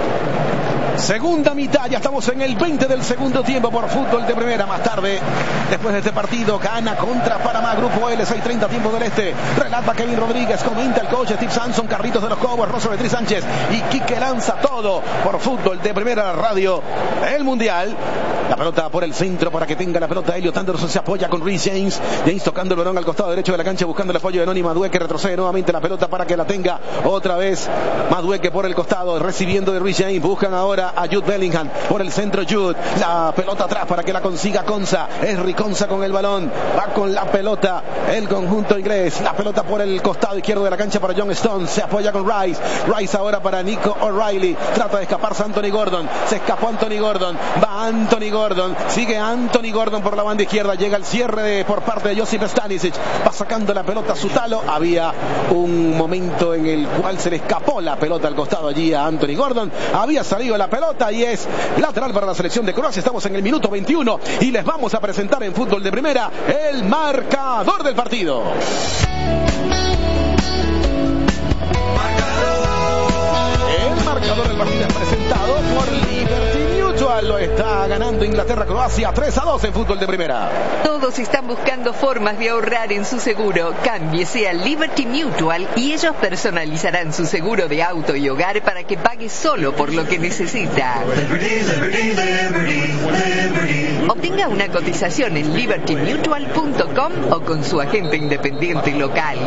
así. Segunda mitad, ya estamos en el veinte del segundo tiempo por Fútbol de Primera. Más tarde, después de este partido, Ghana contra Panamá, Grupo L, seis treinta tiempo del este. Relata Kevin Rodríguez, comenta el coach Steve Sanson, Carlitos de los Cobos, Rosa Beatriz Sánchez y Quique lanza todo por Fútbol de Primera, Radio El Mundial. La pelota por el centro para que tenga la pelota Elliot Anderson, se apoya con Reece James. James tocando el balón al costado derecho de la cancha buscando el apoyo de Noni Madueke, retrocede nuevamente la pelota para que la tenga otra vez Madueke por el costado, recibiendo de Reece James. Buscan ahora a Jude Bellingham por el centro. Jude, la pelota atrás para que la consiga Konsa. Es Riconza con el balón, va con la pelota el conjunto inglés. La pelota por el costado izquierdo de la cancha para John Stones, se apoya con Rice. Rice ahora para Nico O'Reilly, trata de escaparse Anthony Gordon, se escapó Anthony Gordon, va Anthony Gordon, sigue Anthony Gordon por la banda izquierda, llega el cierre de, por parte de Josip Stanisic, va sacando la pelota a Sutalo. Había un momento en el cual se le escapó la pelota al costado allí a Anthony Gordon, había salido la pelota y es lateral para la selección de Croacia. Estamos en el minuto veintiuno y les vamos a presentar en Fútbol de Primera el marcador del partido. El marcador del partido es presentado por Liberty Mutual. Lo está ganando Inglaterra-Croacia tres a dos en Fútbol de Primera. Todos están buscando formas de ahorrar en su seguro. Cámbiese a Liberty Mutual y ellos personalizarán su seguro de auto y hogar para que pague solo por lo que necesita. Obtenga una cotización en liberty mutual punto com o con su agente independiente local.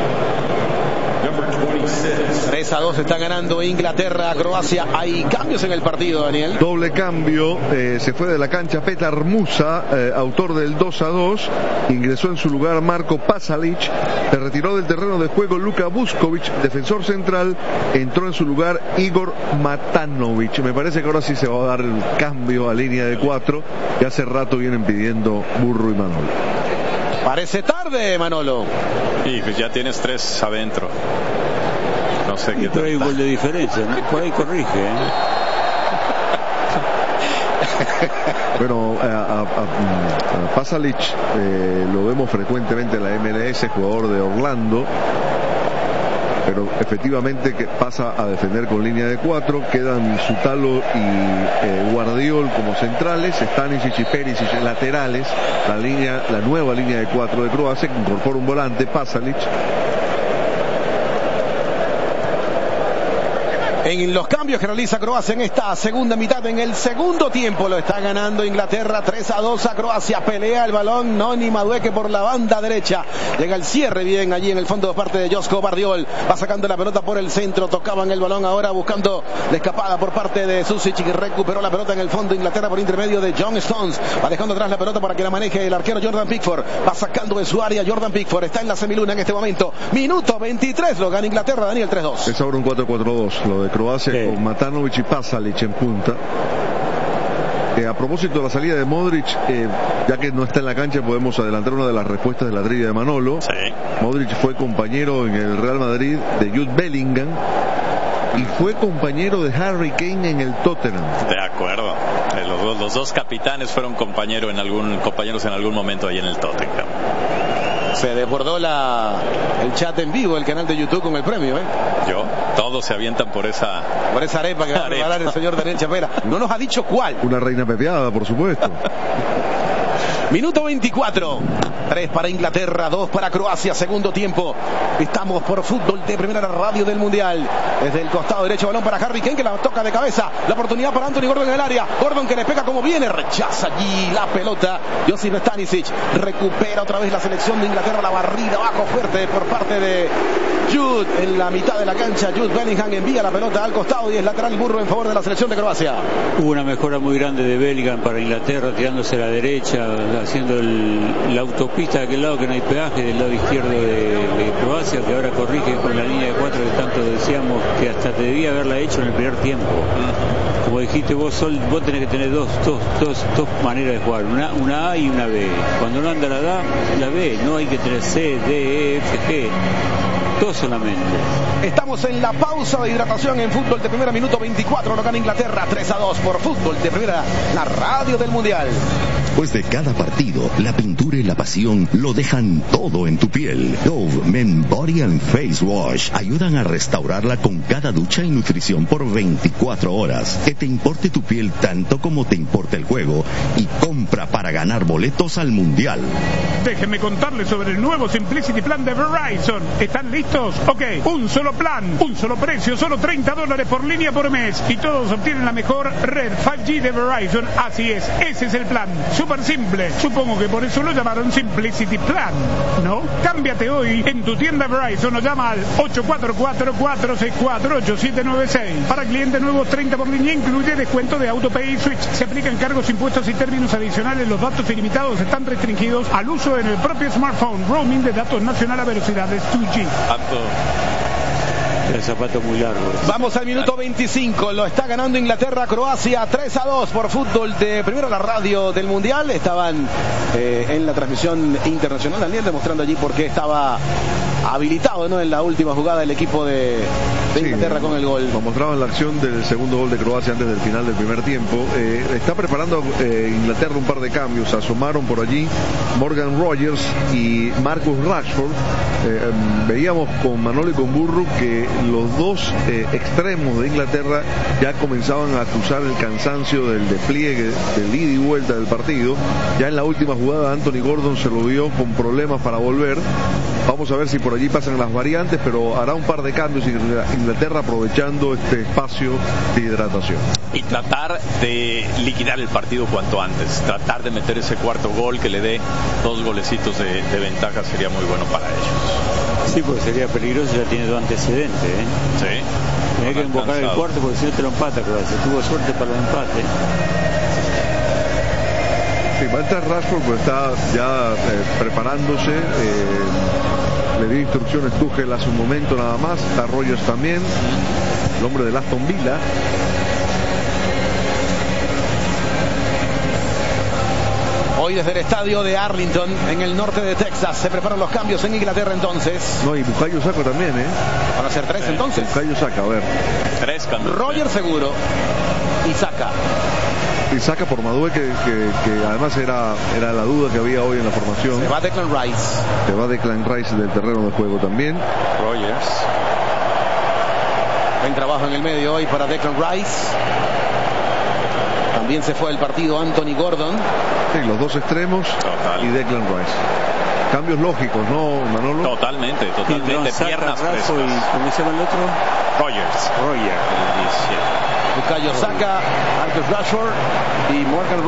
tres a dos está ganando Inglaterra a Croacia. Hay cambios en el partido, Daniel. Doble cambio, eh, se fue de la cancha Petar Musa, eh, autor del dos a dos. Ingresó en su lugar Marko Pasalic. Se retiró del terreno de juego Luka Vuskovic, defensor central. Entró en su lugar Igor Matanovic. Me parece que ahora sí se va a dar el cambio a línea de cuatro, que hace rato vienen pidiendo Burro y Manolo. Parece tarde, Manolo. Y pues ya tienes tres adentro. No no sé qué. Pero hay un gol de diferencia, ¿no? Por ahí corrige, ¿eh? Bueno, a, a, a, a Pasalic eh, lo vemos frecuentemente en la M L S, jugador de Orlando, pero efectivamente que pasa a defender con línea de cuatro. Quedan Sutalo y eh, Guardiol como centrales, Stanisic y Perisic en laterales, la línea, la nueva línea de cuatro de Croacia, que incorpora un volante, Pasalic. En los cambios que realiza Croacia en esta segunda mitad, en el segundo tiempo, lo está ganando Inglaterra tres a dos a Croacia. Pelea el balón Noni Madueke por la banda derecha. Llega el cierre bien allí en el fondo de parte de Josko Guardiol. Va sacando la pelota por el centro. Tocaban el balón ahora buscando la escapada por parte de Susic, que recuperó la pelota en el fondo. Inglaterra por intermedio de John Stones. Va dejando atrás la pelota para que la maneje el arquero Jordan Pickford. Va sacando de su área Jordan Pickford. Está en la semiluna en este momento. Minuto veintitrés. Lo gana Inglaterra. Daniel, tres dos. Es ahora un cuatro cuatro dos. Lo de Croacia, sí, con Matanovic y Pasalic en punta. Eh, a propósito de la salida de Modric, eh, ya que no está en la cancha, podemos adelantar una de las respuestas de la trivia de Manolo. Sí. Modric fue compañero en el Real Madrid de Jude Bellingham y fue compañero de Harry Kane en el Tottenham. De acuerdo. Eh, los, dos, los dos capitanes fueron compañeros en algún, compañeros en algún momento ahí en el Tottenham. Se desbordó la, el chat en vivo, el canal de YouTube con el premio, ¿eh? Yo, todos se avientan por esa... Por esa arepa que va a regalar el señor Daniel Chapela. No nos ha dicho cuál. Una reina pepeada, por supuesto. Minuto veinticuatro. tres para Inglaterra, dos para Croacia. Segundo tiempo. Estamos por Fútbol de Primera, radio del Mundial. Desde el costado derecho, balón para Harry Kane, que la toca de cabeza. La oportunidad para Anthony Gordon en el área. Gordon, que le pega como viene. Rechaza allí la pelota. Josip Stanisic. Recupera otra vez la selección de Inglaterra. La barrida abajo fuerte por parte de Jude en la mitad de la cancha. Jude Bellingham envía la pelota al costado y es lateral burro en favor de la selección de Croacia. Hubo una mejora muy grande de Bellingham para Inglaterra, tirándose a la derecha, haciendo el, la autopista de aquel lado, que no hay peaje, del lado izquierdo de, de Croacia, que ahora corrige con la línea de cuatro que tanto decíamos, que hasta te debía haberla hecho en el primer tiempo. Como dijiste vos, Sol, vos tenés que tener dos, dos, dos, dos maneras de jugar, una, una A y una B. Cuando no anda la A, la B, no hay que tener C, D, E, F, G. Todo solamente. Estamos en la pausa de hidratación en Fútbol de Primera, minuto veinticuatro, lo gana Inglaterra tres a dos por Fútbol de Primera, la radio del Mundial. Después de cada partido, la pintura y la pasión lo dejan todo en tu piel. Dove Men Body and Face Wash ayudan a restaurarla con cada ducha y nutrición por veinticuatro horas. Que te importe tu piel tanto como te importa el juego, y compra para ganar boletos al Mundial. Déjenme contarles sobre el nuevo Simplicity Plan de Verizon. ¿Están listos? Ok, un solo plan, un solo precio, solo treinta dólares por línea por mes, y todos obtienen la mejor red cinco G de Verizon. Así es, ese es el plan. Súper simple. Supongo que por eso lo llamaron Simplicity Plan, ¿no? Cámbiate hoy en tu tienda Verizon o llama al ocho cuatro cuatro, cuatro seis cuatro, ocho siete nueve seis. Para clientes nuevos, treinta por línea, incluye descuento de AutoPay y Switch. Se aplican cargos, impuestos y términos adicionales. Los datos ilimitados están restringidos al uso en el propio smartphone. Roaming de datos nacional a velocidades dos G. El zapato muy largo. Vamos al minuto veinticinco. Lo está ganando Inglaterra, Croacia tres a dos por Fútbol de Primera, la radio del Mundial. Estaban eh, en la transmisión internacional, Daniel, demostrando allí por qué estaba habilitado, ¿no?, en la última jugada el equipo de, de Inglaterra, sí, con el gol. Nos mostraban la acción del segundo gol de Croacia antes del final del primer tiempo. Eh, está preparando eh, Inglaterra un par de cambios. Asomaron por allí Morgan Rogers y Marcus Rashford. Eh, veíamos con Manolo y con Burru que los dos eh, extremos de Inglaterra ya comenzaban a acusar el cansancio del despliegue, del ida y vuelta del partido. Ya en la última jugada Anthony Gordon se lo vio con problemas para volver. Vamos a ver si por allí pasan las variantes, pero hará un par de cambios Inglaterra, aprovechando este espacio de hidratación. Y tratar de liquidar el partido cuanto antes, tratar de meter ese cuarto gol que le dé dos golecitos de, de ventaja, sería muy bueno para ellos. Sí, pues sería peligroso, ya tiene dos antecedentes, ¿eh? Sí. Hay que invocar el cuarto porque si no te lo empata, Croacia. Tuvo suerte para el empate. Sí, va a entrar Rashford, pues está ya eh, preparándose. Eh, le dio instrucciones Tuchel hace un momento nada más. Está Rogers también, el hombre del Aston Villa. Hoy desde el estadio de Arlington, en el norte de Texas, se preparan los cambios en Inglaterra entonces. No, y Bukayo Saka también, ¿eh? Van a ser tres entonces. Bukayo Saka, a ver. Tres cambios. Roger seguro y Saka. Y Saka por Madueque, que, que, que además era, era la duda que había hoy en la formación. Se va Declan Rice. Se va Declan Rice del terreno de juego también. Rogers. Buen trabajo en el medio hoy para Declan Rice. También se fue el partido Anthony Gordon. Sí, los dos extremos. Total. Y Declan Rice. Cambios lógicos, ¿no, Manolo? Totalmente, totalmente. Piernas frescas. Y ¿cómo se llama el otro? Rogers. Roger. Bukayo Saka, Marcus Rashford y Morgan